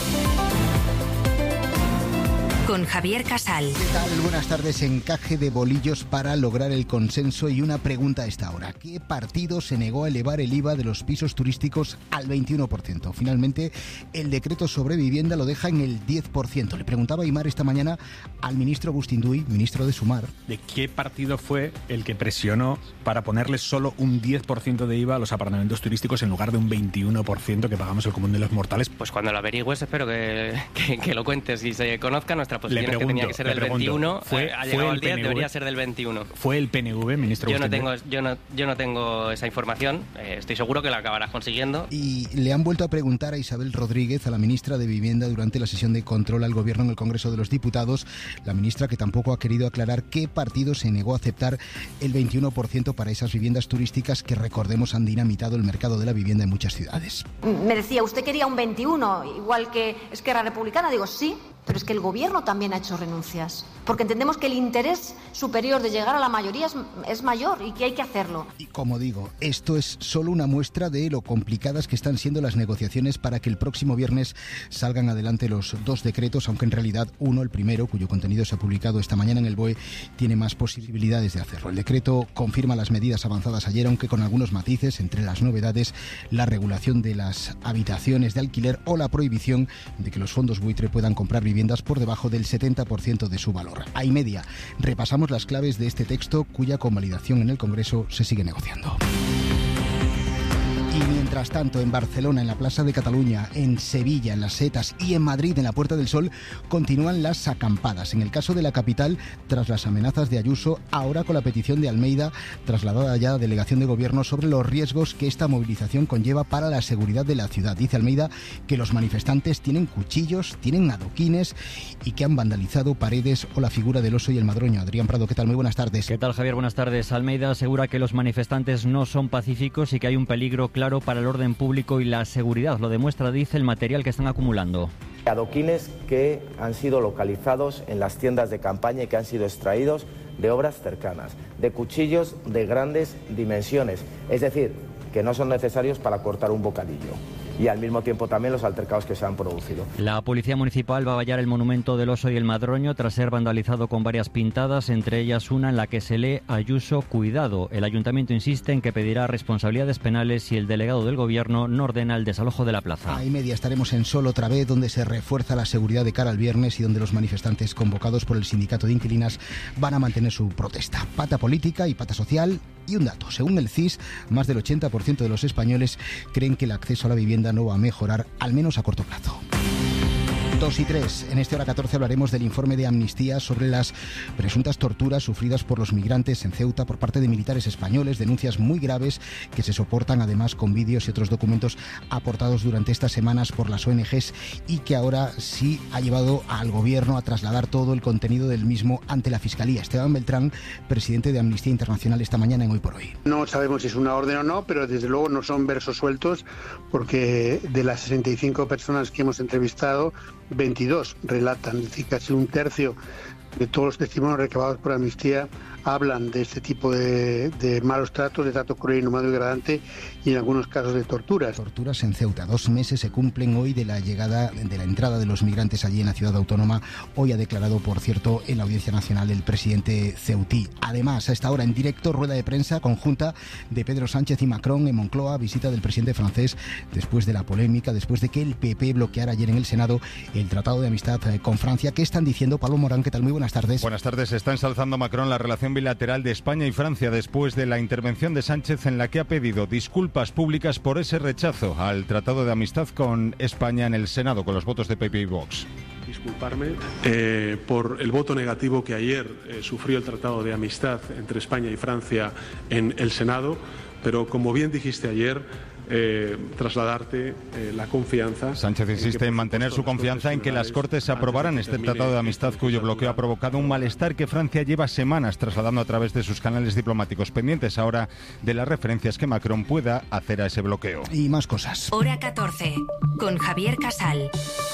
Con Javier Casal. ¿Qué tal? Buenas tardes. Encaje de bolillos para lograr el consenso y una pregunta a esta hora. ¿Qué partido se negó a elevar el I V A de los pisos turísticos al veintiuno por ciento? Finalmente, el decreto sobre vivienda lo deja en el diez por ciento. Le preguntaba Aimar esta mañana al ministro Agustín Duy, ministro de Sumar. ¿De qué partido fue el que presionó para ponerles solo un diez por ciento de I V A a los apartamentos turísticos en lugar de un veintiuno por ciento que pagamos el común de los mortales? Pues cuando lo averigües espero que, que, que lo cuentes y se conozca nuestra posición, pregunto, que tenía que ser del pregunto, veintiuno, fue, ha fue llegado el el diez, P N V, debería ser del veintiuno. ¿Fue el P N V, ministro? Yo no tengo, yo no, yo no tengo esa información, eh, estoy seguro que la acabarás consiguiendo. Y le han vuelto a preguntar a Isabel Rodríguez, a la ministra de Vivienda, durante la sesión de control al Gobierno en el Congreso de los Diputados, la ministra que tampoco ha querido aclarar qué partido se negó a aceptar el veintiuno por ciento para esas viviendas turísticas que, recordemos, han dinamitado el mercado de la vivienda en muchas ciudades. Me decía, ¿usted quería un veintiuno, igual que Esquerra Republicana? Digo, sí, pero es que el Gobierno también ha hecho renuncias, porque entendemos que el interés superior de llegar a la mayoría es, es mayor y que hay que hacerlo. Y como digo, esto es solo una muestra de lo complicadas que están siendo las negociaciones para que el próximo viernes salgan adelante los dos decretos, aunque en realidad uno, el primero, cuyo contenido se ha publicado esta mañana en el B O E, tiene más posibilidades de hacerlo. El decreto confirma las medidas avanzadas ayer, aunque con algunos matices, entre las novedades la regulación de las habitaciones de alquiler o la prohibición de que los fondos buitre puedan comprar viviendas por debajo del setenta por ciento de su valor. A y media repasamos las claves de este texto cuya convalidación en el Congreso se sigue negociando. Y mientras tanto, en Barcelona, en la Plaza de Cataluña, en Sevilla, en Las Setas y en Madrid, en la Puerta del Sol, continúan las acampadas. En el caso de la capital, tras las amenazas de Ayuso, ahora con la petición de Almeida, trasladada ya a la delegación de gobierno, sobre los riesgos que esta movilización conlleva para la seguridad de la ciudad. Dice Almeida que los manifestantes tienen cuchillos, tienen adoquines y que han vandalizado paredes o la figura del oso y el madroño. Adrián Prado, ¿qué tal? Muy buenas tardes. ¿Qué tal, Javier? Buenas tardes. Almeida asegura que los manifestantes no son pacíficos y que hay un peligro claro para el orden público y la seguridad. Lo demuestra, dice, el material que están acumulando. Adoquines que han sido localizados en las tiendas de campaña y que han sido extraídos de obras cercanas, de cuchillos de grandes dimensiones, es decir, que no son necesarios para cortar un bocadillo. Y al mismo tiempo también los altercados que se han producido. La Policía Municipal va a vallar el monumento del oso y el madroño tras ser vandalizado con varias pintadas, entre ellas una en la que se lee Ayuso, cuidado. El Ayuntamiento insiste en que pedirá responsabilidades penales si el delegado del Gobierno no ordena el desalojo de la plaza. A y media estaremos en Sol otra vez, donde se refuerza la seguridad de cara al viernes y donde los manifestantes convocados por el sindicato de inquilinas van a mantener su protesta. Pata política y pata social. Y un dato, según el C I S, más del ochenta por ciento de los españoles creen que el acceso a la vivienda no va a mejorar, al menos a corto plazo. dos y tres. En este hora catorce hablaremos del informe de Amnistía sobre las presuntas torturas sufridas por los migrantes en Ceuta por parte de militares españoles, denuncias muy graves que se soportan además con vídeos y otros documentos aportados durante estas semanas por las O N Ges y que ahora sí ha llevado al gobierno a trasladar todo el contenido del mismo ante la Fiscalía. Esteban Beltrán, presidente de Amnistía Internacional, esta mañana en Hoy por Hoy. No sabemos si es una orden o no, pero desde luego no son versos sueltos, porque de las sesenta y cinco personas que hemos entrevistado, veintidós relatan, es decir, casi un tercio de todos los testimonios recabados por Amnistía hablan de este tipo de, de malos tratos, de trato cruel, inhumano y degradante, y en algunos casos de torturas. Torturas en Ceuta. Dos meses se cumplen hoy de la llegada, de la entrada de los migrantes allí en la ciudad autónoma. Hoy ha declarado, por cierto, en la Audiencia Nacional el presidente ceutí. Además, a esta hora en directo, rueda de prensa conjunta de Pedro Sánchez y Macron en Moncloa, visita del presidente francés después de la polémica, después de que el P P bloqueara ayer en el Senado el Tratado de Amistad con Francia. ¿Qué están diciendo? Pablo Morán, ¿qué tal? Muy buenas tardes. Buenas tardes. Está ensalzando Macron la relación bilateral de España y Francia después de la intervención de Sánchez, en la que ha pedido disculpas públicas por ese rechazo al Tratado de Amistad con España en el Senado, con los votos de P P y Vox. Disculparme eh, por el voto negativo que ayer eh, sufrió el Tratado de Amistad entre España y Francia en el Senado, pero como bien dijiste ayer, Eh, trasladarte eh, la confianza. Sánchez insiste en, que, en mantener su confianza en que las Cortes aprobarán este Tratado de Amistad, cuyo bloqueo ha provocado un malestar que Francia lleva semanas trasladando a través de sus canales diplomáticos, pendientes ahora de las referencias que Macron pueda hacer a ese bloqueo. Y más cosas. Hora catorce, con Javier Casal.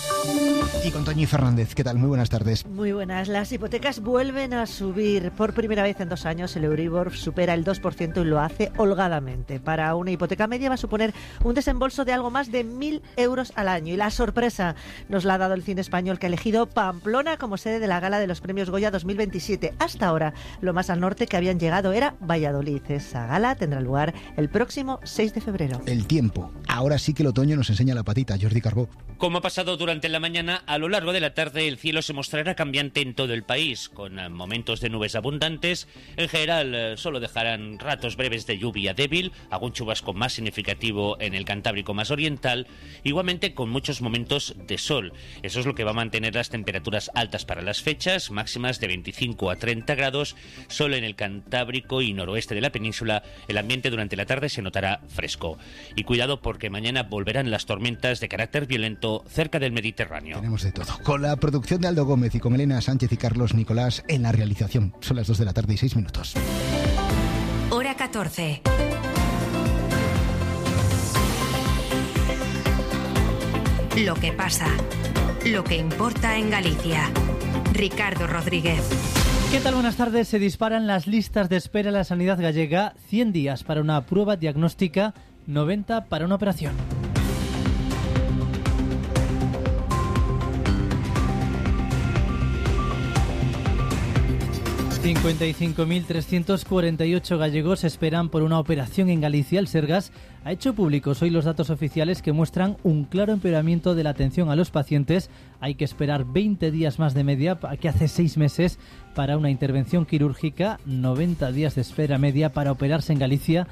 Y con Toñi Fernández. ¿Qué tal? Muy buenas tardes. Muy buenas. Las hipotecas vuelven a subir. Por primera vez en dos años el Euribor supera el dos por ciento y lo hace holgadamente. Para una hipoteca media va a suponer un desembolso de algo más de mil euros al año. Y la sorpresa nos la ha dado el cine español, que ha elegido Pamplona como sede de la gala de los premios Goya dos mil veintisiete. Hasta ahora, lo más al norte que habían llegado era Valladolid. Esa gala tendrá lugar el próximo seis de febrero. El tiempo. Ahora sí que el otoño nos enseña la patita. Jordi Carbó. Como ha pasado durante la mañana, a lo largo de la tarde el cielo se mostrará cambiante en todo el país, con momentos de nubes abundantes. En general, solo dejarán ratos breves de lluvia débil, algún chubasco más significativo en el Cantábrico más oriental, igualmente con muchos momentos de sol. Eso es lo que va a mantener las temperaturas altas para las fechas, máximas de veinticinco a treinta grados. Solo en el Cantábrico y noroeste de la península el ambiente durante la tarde se notará fresco. Y cuidado, porque mañana volverán las tormentas de carácter violento cerca del Mediterráneo. Tenemos de todo. Con la producción de Aldo Gómez y con Elena Sánchez y Carlos Nicolás en la realización. Son las dos de la tarde y seis minutos. Hora catorce. Lo que pasa, lo que importa en Galicia. Ricardo Rodríguez. ¿Qué tal? Buenas tardes. Se disparan las listas de espera en la sanidad gallega. cien días para una prueba diagnóstica, noventa para una operación. cincuenta y cinco mil trescientos cuarenta y ocho gallegos esperan por una operación en Galicia. El Sergas ha hecho públicos hoy los datos oficiales que muestran un claro empeoramiento de la atención a los pacientes. Hay que esperar veinte días más de media que hace seis meses para una intervención quirúrgica, noventa días de espera media para operarse en Galicia.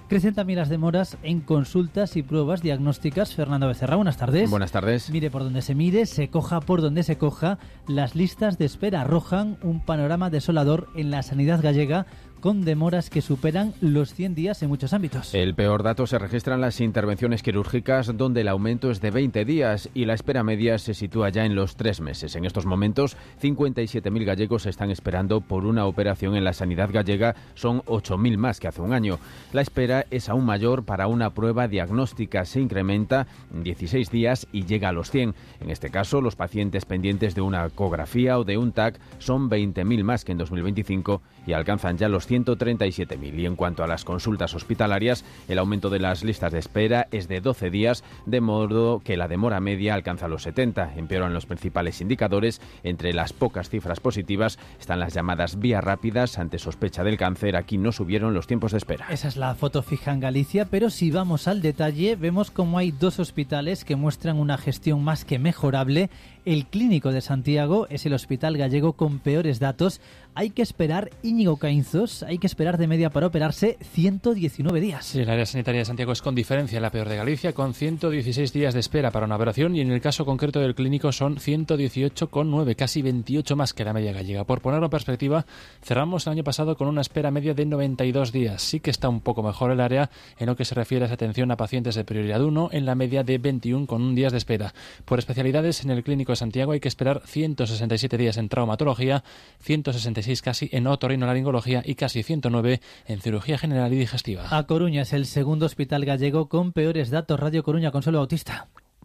Crecen también las demoras en consultas y pruebas diagnósticas. Fernando Becerra, buenas tardes. Buenas tardes. Mire por donde se mire, se coja por donde se coja, las listas de espera arrojan un panorama desolador en la sanidad gallega, con demoras que superan los cien días en muchos ámbitos. El peor dato se registra en las intervenciones quirúrgicas, donde el aumento es de veinte días y la espera media se sitúa ya en los tres meses. En estos momentos, cincuenta y siete mil gallegos están esperando por una operación en la sanidad gallega, son ocho mil más que hace un año. La espera es aún mayor para una prueba diagnóstica, se incrementa en dieciséis días y llega a los cien. En este caso, los pacientes pendientes de una ecografía o de un T A C son veinte mil más que en dos mil veinticinco y alcanzan ya los ciento treinta y siete mil. Y en cuanto a las consultas hospitalarias, el aumento de las listas de espera es de doce días, de modo que la demora media alcanza los setenta. Empeoran los principales indicadores. Entre las pocas cifras positivas están las llamadas vías rápidas ante sospecha del cáncer. Aquí no subieron los tiempos de espera. Esa es la foto fija en Galicia, pero si vamos al detalle, vemos como hay dos hospitales que muestran una gestión más que mejorable. El Clínico de Santiago es el hospital gallego con peores datos. Hay que esperar, Íñigo Caínzos, hay que esperar de media para operarse ciento diecinueve días. Sí, el área sanitaria de Santiago es con diferencia la peor de Galicia, con ciento dieciséis días de espera para una operación, y en el caso concreto del Clínico son ciento dieciocho coma nueve, casi veintiocho más que la media gallega. Por ponerlo en perspectiva, cerramos el año pasado con una espera media de noventa y dos días. Sí que está un poco mejor el área en lo que se refiere a esa atención a pacientes de prioridad uno, en la media de veintiuno coma uno días de espera. Por especialidades, en el Clínico de Santiago hay que esperar ciento sesenta y siete días en traumatología, ciento sesenta y seis casi en otorrinolaringología y casi ciento nueve en cirugía general y digestiva. A Coruña es el segundo hospital gallego con peores datos. Radio Coruña, Consuelo Bautista.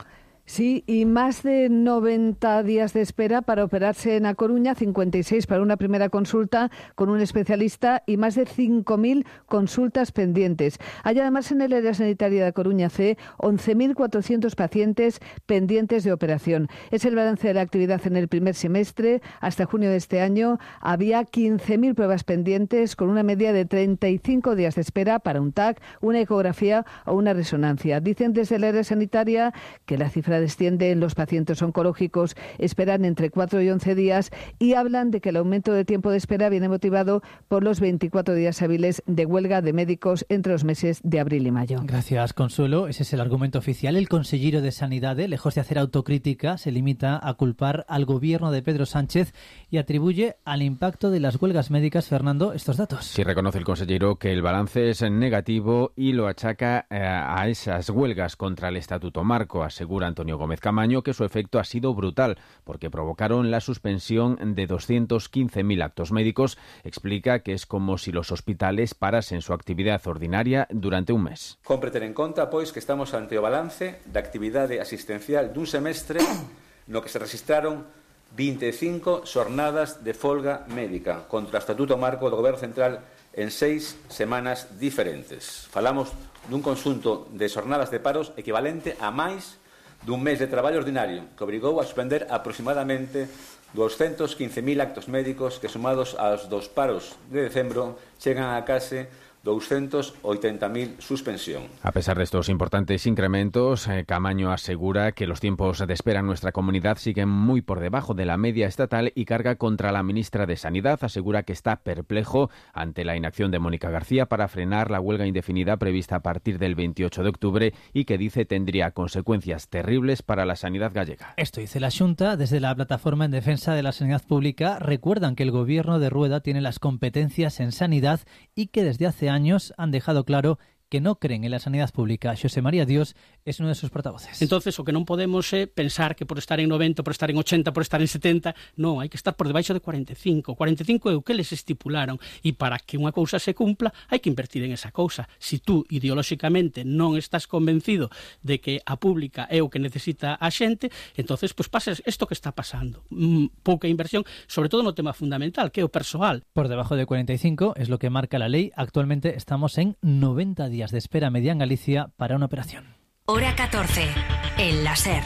Sí, y más de noventa días de espera para operarse en A Coruña, cincuenta y seis para una primera consulta con un especialista y más de cinco mil consultas pendientes. Hay además en el área sanitaria de A Coruña C once mil cuatrocientos pacientes pendientes de operación. Es el balance de la actividad en el primer semestre. Hasta junio de este año había quince mil pruebas pendientes con una media de treinta y cinco días de espera para un T A C, una ecografía o una resonancia. Dicen desde el área sanitaria que la cifra desciende en los pacientes oncológicos, esperan entre cuatro y once días y hablan de que el aumento de tiempo de espera viene motivado por los veinticuatro días hábiles de huelga de médicos entre los meses de abril y mayo. Gracias, Consuelo. Ese es el argumento oficial. El consellero de Sanidad, lejos de hacer autocrítica, se limita a culpar al gobierno de Pedro Sánchez y atribuye al impacto de las huelgas médicas, Fernando, estos datos. Sí, reconoce el consellero que el balance es negativo y lo achaca eh, a esas huelgas contra el Estatuto Marco. Asegura Antonio Gómez Camaño que su efecto ha sido brutal porque provocaron la suspensión de doscientos quince mil actos médicos. Explica que es como si los hospitales parasen su actividad ordinaria durante un mes. Compre ter en conta, pois, que estamos ante o balance da actividade asistencial dun semestre no que se registraron vinte e cinco xornadas de folga médica contra o Estatuto Marco do Goberno Central en seis semanas diferentes. Falamos dun conxunto de xornadas de paros equivalente a máis dun mes de traballo ordinario que obrigou a suspender aproximadamente doscientos quince mil actos médicos que, sumados aos dos paros de decembro, chegan a case doscientos ochenta mil suspensión. A pesar de estos importantes incrementos, eh, Camaño asegura que los tiempos de espera en nuestra comunidad siguen muy por debajo de la media estatal y carga contra la ministra de Sanidad. Asegura que está perplejo ante la inacción de Mónica García para frenar la huelga indefinida prevista a partir del veintiocho de octubre y que dice tendría consecuencias terribles para la sanidad gallega. Esto dice la Xunta. Desde la Plataforma en Defensa de la Sanidad Pública recuerdan que el gobierno de Rueda tiene las competencias en sanidad y que desde hace años años han dejado claro que no creen en la sanidad pública. Xosé María Dios es uno de sus portavoces. Entonces, o que non podemos é pensar que por estar en noventa, por estar en ochenta, por estar en setenta, non, hai que estar por debaixo de cuarenta e cinco. cuarenta e cinco é o que les estipularon, e para que unha cousa se cumpla, hai que invertir en esa cousa. Si tú ideolóxicamente non estás convencido de que a pública é o que necesita a xente, entonces, pues pasa isto que está pasando. Mm, pouca inversión, sobre todo no tema fundamental, que é o persoal. Por debajo de cuarenta y cinco es lo que marca la ley. Actualmente estamos en noventa días de espera media en Galicia para una operación. Hora catorce, en la SER.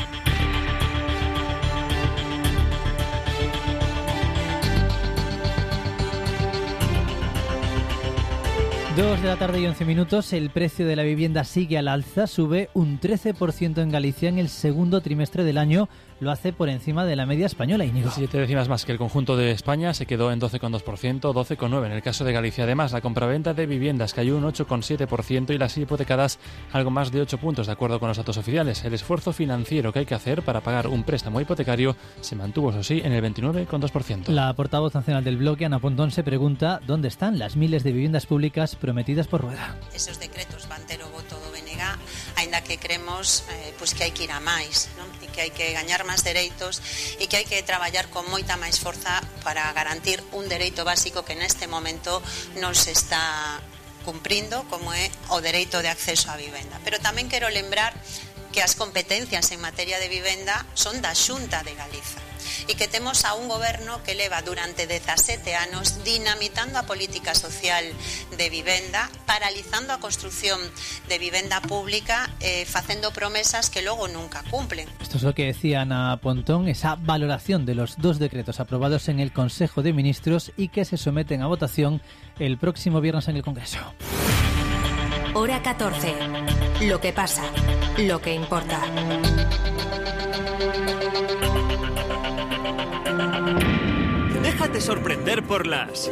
Dos de la tarde y once minutos, el precio de la vivienda sigue al alza, sube un trece por ciento en Galicia en el segundo trimestre del año, lo hace por encima de la media española. Íñigo. Siete décimas más que el conjunto de España, se quedó en doce coma dos por ciento, doce coma nueve por ciento en el caso de Galicia. Además, la compraventa de viviendas cayó un ocho coma siete por ciento y las hipotecadas algo más de ocho puntos, de acuerdo con los datos oficiales. El esfuerzo financiero que hay que hacer para pagar un préstamo hipotecario se mantuvo, eso sí, en el veintinueve coma dos por ciento. La portavoz nacional del bloque, Ana Pontón, se pregunta dónde están las miles de viviendas públicas prometidas por Rueda. Esos decretos van ter o voto do B N G, aínda que creemos eh, pues que hai que ir a máis, non? E que hai que gañar máis dereitos e que hai que traballar con moita máis forza para garantir un dereito básico que neste momento non se está cumprindo, como é o dereito de acceso á vivenda. Pero tamén quero lembrar que as competencias en materia de vivenda son da Xunta de Galiza e que temos a un goberno que leva durante dezasete anos dinamitando a política social de vivenda, paralizando a construción de vivenda pública, eh, facendo promesas que logo nunca cumplen. Esto es lo que decía Ana Pontón, esa valoración de los dos decretos aprobados en el Consejo de Ministros y que se someten a votación el próximo viernes en el Congreso. Hora catorce. Lo que pasa, lo que importa. Déjate sorprender por las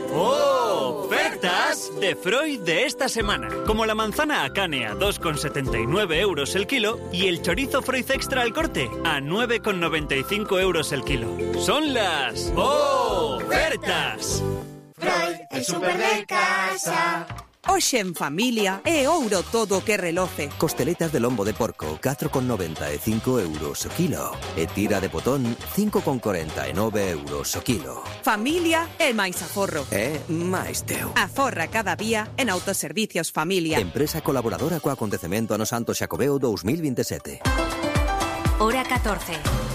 ofertas de Freud de esta semana. Como la manzana Akane a dos coma setenta y nueve euros el kilo y el chorizo Freud Extra al corte a nueve coma noventa y cinco euros el kilo. Son las ofertas. Freud, el super de casa. Hoxe en familia é ouro todo o que reloce. Costeletas de lombo de porco, catro coma noventa e cinco euros o kilo. E tira de potón, cinco coma cuarenta e nove euros o kilo. Familia é máis aforro. É máis teu. Aforra cada día en Autoservicios Familia. Empresa colaboradora co acontecemento ano Santo Xacobeo dos mil veintisiete. Hora catorce.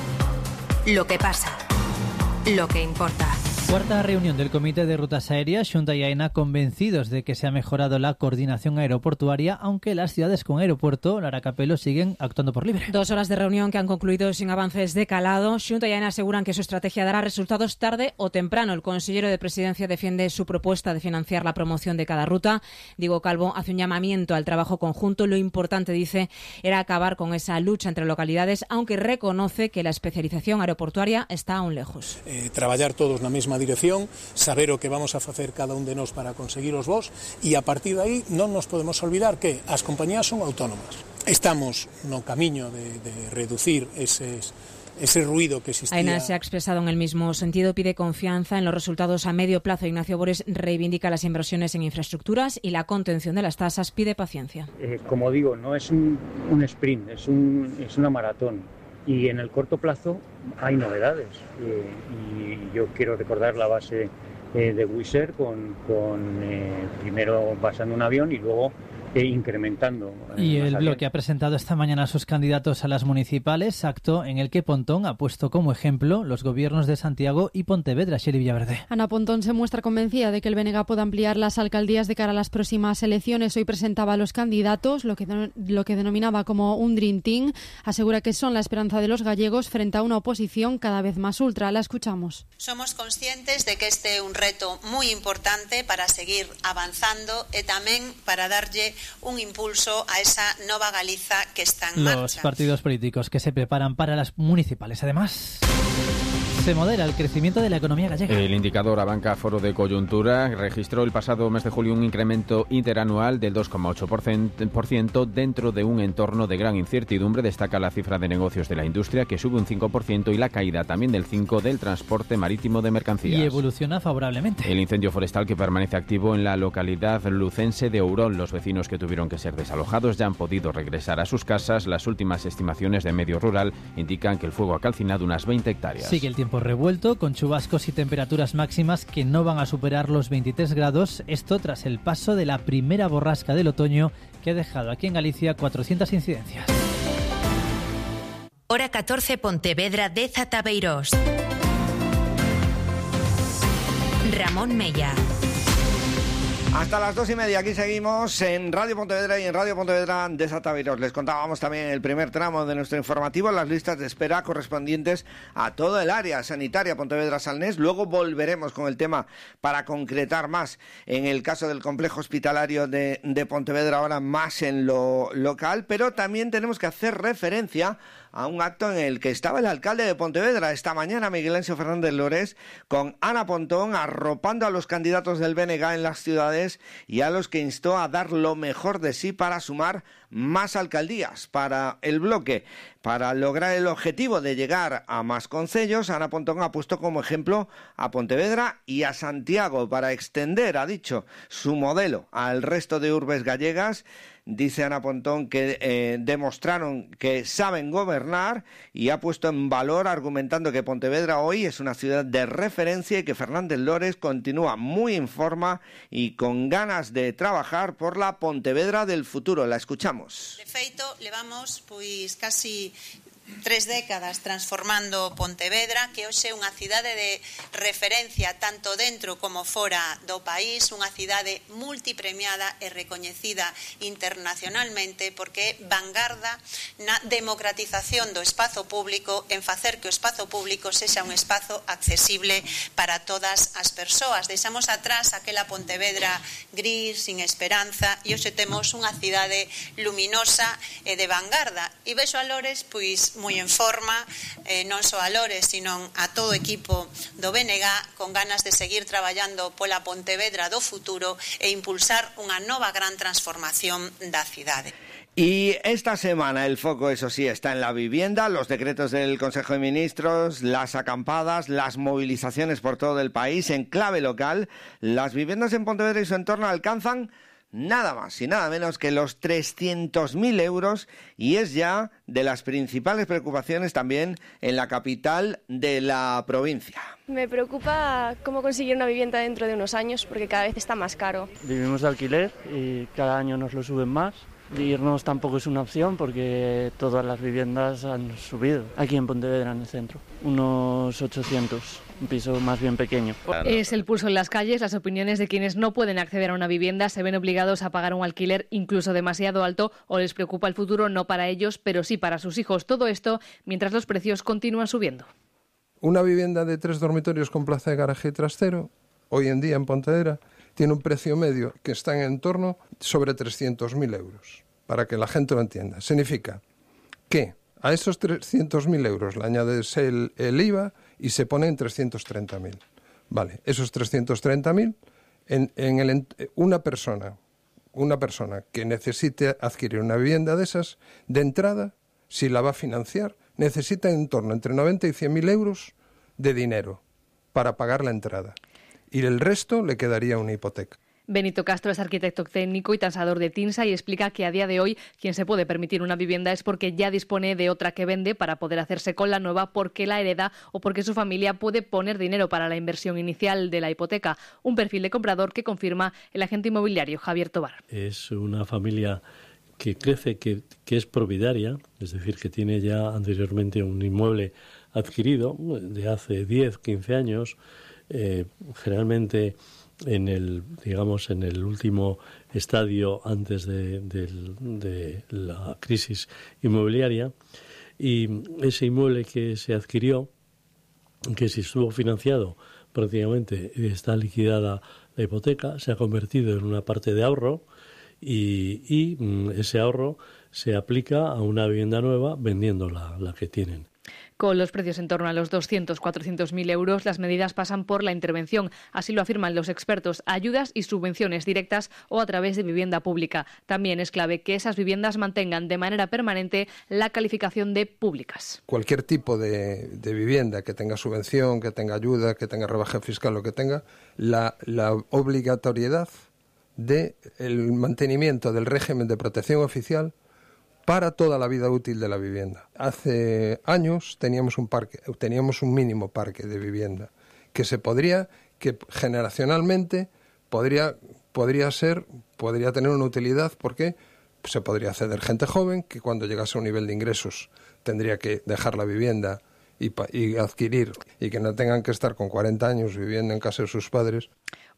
Lo que pasa, lo que importa. Cuarta reunión del Comité de Rutas Aéreas, Xunta y AENA convencidos de que se ha mejorado la coordinación aeroportuaria, aunque las ciudades con aeropuerto, Lara Capelo, siguen actuando por libre. Dos horas de reunión que han concluido sin avances de calado. Xunta y AENA aseguran que su estrategia dará resultados tarde o temprano. El consejero de Presidencia defiende su propuesta de financiar la promoción de cada ruta. Diego Calvo hace un llamamiento al trabajo conjunto. Lo importante, dice, era acabar con esa lucha entre localidades, aunque reconoce que la especialización aeroportuaria está aún lejos. Eh, traballar todos na mesma dirección, saber o que vamos a facer cada un de nós para conseguir os vos e a partir de aí non nos podemos olvidar que as compañías son autónomas. Estamos no camiño de, de reducir eses ese ruido que existía. AENA se ha expresado en el mismo sentido, pide confianza en los resultados a medio plazo. Ignacio Bores reivindica las inversiones en infraestructuras y la contención de las tasas, pide paciencia. Eh, como digo, no es un, un sprint, es, un, es una maratón. Y en el corto plazo hay novedades. Eh, y yo quiero recordar la base eh, de Wizz Air con, con eh, primero basando un avión y luego e incrementando. Y el bloque ha presentado esta mañana a sus candidatos a las municipales, acto en el que Pontón ha puesto como ejemplo los gobiernos de Santiago y Pontevedra. Xeri Villaverde. Ana Pontón se muestra convencida de que el B N G pueda ampliar las alcaldías de cara a las próximas elecciones. Hoy presentaba a los candidatos, lo que, lo que denominaba como un Dream Team. Asegura que son la esperanza de los gallegos frente a una oposición cada vez más ultra. La escuchamos. Somos conscientes de que este é un reto moi importante para seguir avanzando e tamén para darlle un impulso a esa nova Galiza que está en marcha. Los partidos políticos que se preparan para las municipales, además. Se modera el crecimiento de la economía gallega. El indicador Abanca Foro de Coyuntura registró el pasado mes de julio un incremento interanual del dos coma ocho por ciento dentro de un entorno de gran incertidumbre. Destaca la cifra de negocios de la industria, que sube un cinco por ciento, y la caída también del cinco por ciento del transporte marítimo de mercancías. Y evoluciona favorablemente. El incendio forestal que permanece activo en la localidad lucense de Ourol. Los vecinos que tuvieron que ser desalojados ya han podido regresar a sus casas. Las últimas estimaciones de Medio Rural indican que el fuego ha calcinado unas veinte hectáreas. Sigue el tiempo revuelto, con chubascos y temperaturas máximas que no van a superar los veintitrés grados. Esto tras el paso de la primera borrasca del otoño, que ha dejado aquí en Galicia cuatrocientas incidencias. Hora catorce, Pontevedra, Deza, Tabeirós. Ramón Mella. Hasta las dos y media, aquí seguimos en Radio Pontevedra y en Radio Pontevedra Desataviros. Les contábamos también en el primer tramo de nuestro informativo las listas de espera correspondientes a todo el área sanitaria Pontevedra-Salnés. Luego volveremos con el tema para concretar más en el caso del complejo hospitalario de, de Pontevedra, ahora más en lo local, pero también tenemos que hacer referencia a un acto en el que estaba el alcalde de Pontevedra esta mañana, Miguel Encio Fernández Lores, con Ana Pontón, arropando a los candidatos del B N G en las ciudades y a los que instó a dar lo mejor de sí para sumar más alcaldías para el bloque. Para lograr el objetivo de llegar a más concellos, Ana Pontón ha puesto como ejemplo a Pontevedra y a Santiago para extender, ha dicho, su modelo al resto de urbes gallegas. Dice Ana Pontón que eh, demostraron que saben gobernar y ha puesto en valor argumentando que Pontevedra hoy es una ciudad de referencia y que Fernández Lores continúa muy en forma y con ganas de trabajar por la Pontevedra del futuro. La escuchamos. De feito, levamos pois casi tres décadas transformando Pontevedra, que hoxe é unha cidade de referencia tanto dentro como fora do país, unha cidade multipremiada e recoñecida internacionalmente porque é vanguarda na democratización do espazo público, en facer que o espazo público sexa un espazo accesible para todas as persoas. Deixamos atrás aquela Pontevedra gris, sin esperanza, e hoxe temos unha cidade luminosa e de vanguarda. E vexo a Lores, pois, moi en forma, eh, non só a Lores, sino a todo o equipo do B N G, con ganas de seguir traballando pola Pontevedra do futuro e impulsar unha nova gran transformación da cidade. Y esta semana el foco, eso sí, está en la vivienda, los decretos del Consejo de Ministros, las acampadas, las movilizaciones por todo el país. En clave local, las viviendas en Pontevedra y su entorno alcanzan nada más y nada menos que los trescientos mil euros y es ya de las principales preocupaciones también en la capital de la provincia. Me preocupa cómo conseguir una vivienda dentro de unos años porque cada vez está más caro. Vivimos de alquiler y cada año nos lo suben más. Irnos tampoco es una opción porque todas las viviendas han subido aquí en Pontevedra, en el centro. Unos ochocientos, un piso más bien pequeño. Es el pulso en las calles. Las opiniones de quienes no pueden acceder a una vivienda se ven obligados a pagar un alquiler incluso demasiado alto o les preocupa el futuro no para ellos, pero sí para sus hijos. Todo esto mientras los precios continúan subiendo. Una vivienda de tres dormitorios con plaza de garaje y trastero, hoy en día en Pontevedra, tiene un precio medio que está en torno sobre trescientos mil euros, para que la gente lo entienda. Significa que a esos trescientos mil euros le añades el, el I V A y se pone en trescientos treinta mil. Vale, esos trescientos treinta mil, en, en el, una persona, una persona que necesite adquirir una vivienda de esas, de entrada, si la va a financiar, necesita en torno entre noventa y cien mil euros de dinero para pagar la entrada. Y el resto le quedaría una hipoteca. Benito Castro es arquitecto técnico y tasador de TINSA y explica que a día de hoy quien se puede permitir una vivienda es porque ya dispone de otra que vende para poder hacerse con la nueva, porque la hereda o porque su familia puede poner dinero para la inversión inicial de la hipoteca. Un perfil de comprador que confirma el agente inmobiliario Javier Tobar. Es una familia que crece, que, que es propietaria, es decir, que tiene ya anteriormente un inmueble adquirido de hace diez, quince años, eh, generalmente en el, digamos, en el último estadio antes de, de, de la crisis inmobiliaria, y ese inmueble que se adquirió, que si estuvo financiado prácticamente está liquidada la hipoteca, se ha convertido en una parte de ahorro y, y ese ahorro se aplica a una vivienda nueva vendiendo la, la que tienen. Con los precios en torno a los doscientos, cuatrocientos mil euros, las medidas pasan por la intervención. Así lo afirman los expertos. Ayudas y subvenciones directas o a través de vivienda pública. También es clave que esas viviendas mantengan de manera permanente la calificación de públicas. Cualquier tipo de, de vivienda que tenga subvención, que tenga ayuda, que tenga rebaja fiscal, lo que tenga, la, la obligatoriedad del mantenimiento del régimen de protección oficial para toda la vida útil de la vivienda. Hace años teníamos un parque, teníamos un mínimo parque de vivienda que se podría, que generacionalmente podría, podría ser, podría tener una utilidad porque se podría acceder gente joven que cuando llegase a un nivel de ingresos tendría que dejar la vivienda y, y adquirir y que no tengan que estar con cuarenta años viviendo en casa de sus padres.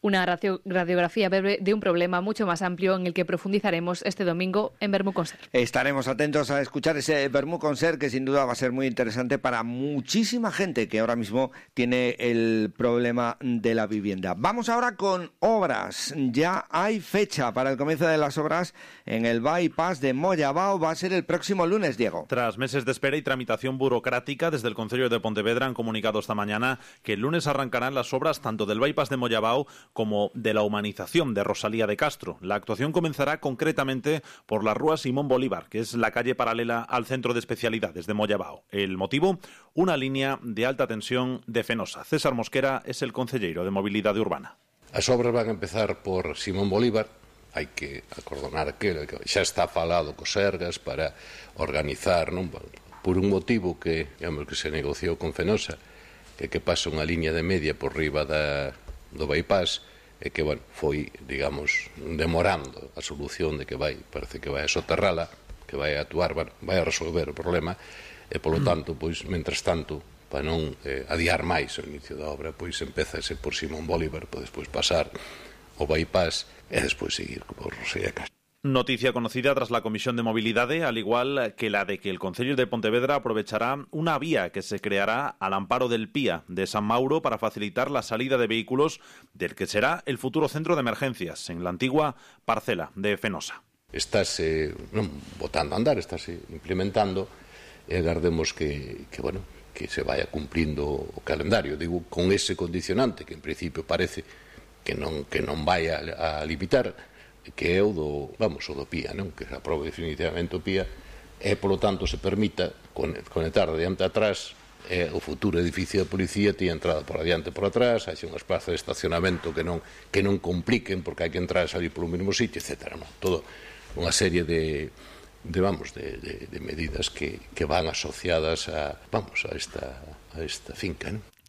Una radio, radiografía breve de un problema mucho más amplio en el que profundizaremos este domingo en Vermú Concert. Estaremos atentos a escuchar ese Vermú Concert, que sin duda va a ser muy interesante para muchísima gente que ahora mismo tiene el problema de la vivienda. Vamos ahora con obras. Ya hay fecha para el comienzo de las obras en el bypass de Moyabao. Va a ser el próximo lunes, Diego. Tras meses de espera y tramitación burocrática, desde el Concello de Pontevedra han comunicado esta mañana que el lunes arrancarán las obras tanto del bypass de Moyabao como de la humanización de Rosalía de Castro. La actuación comenzará concretamente por la Rúa Simón Bolívar, que es la calle paralela al Centro de Especialidades de Moyabao. El motivo, una línea de alta tensión de Fenosa. César Mosquera es el concelleiro de Mobilidade Urbana. As obras van a empezar por Simón Bolívar. Hai que acordonar aquilo que xa está falado co Sergas para organizar, non? Por un motivo que, digamos, que se negociou con Fenosa, que que pasa unha liña de media por riba da, do bypass, e que, bueno, foi, digamos, demorando a solución de que vai, parece que vai a soterrala, que vai a actuar, bueno, vai a resolver o problema, e, polo tanto, pois, mentras tanto, para non eh, adiar máis o inicio da obra, pois empezase por Simón Bolívar, para despois pasar o bypass e despois seguir por Rosalía de Castro. Noticia conocida tras la Comisión de Mobilidade, al igual que la de que el Concello de Pontevedra aprovechará una vía que se creará al amparo del P I A de San Mauro para facilitar la salida de vehículos del que será el futuro centro de emergencias en la antigua parcela de Fenosa. Estáse non botando a andar, estáse implementando e agardemos que, que, bueno, que se vaya cumplindo o calendario. Digo, con ese condicionante que en principio parece que non, que non vai a, a limitar, que é o do, vamos, o do P I A, non? Que se aprobe definitivamente o P I A e, polo tanto, se permita conectar de diante a atrás e o futuro edificio da policía tiña entrada por adiante e por atrás, hai unhas plazas de estacionamento que non, que non compliquen porque hai que entrar e salir polo mesmo sitio, etcétera. Non? Todo unha serie de, de vamos, de, de, de medidas que, que van asociadas a, vamos, a esta, a esta finca, non?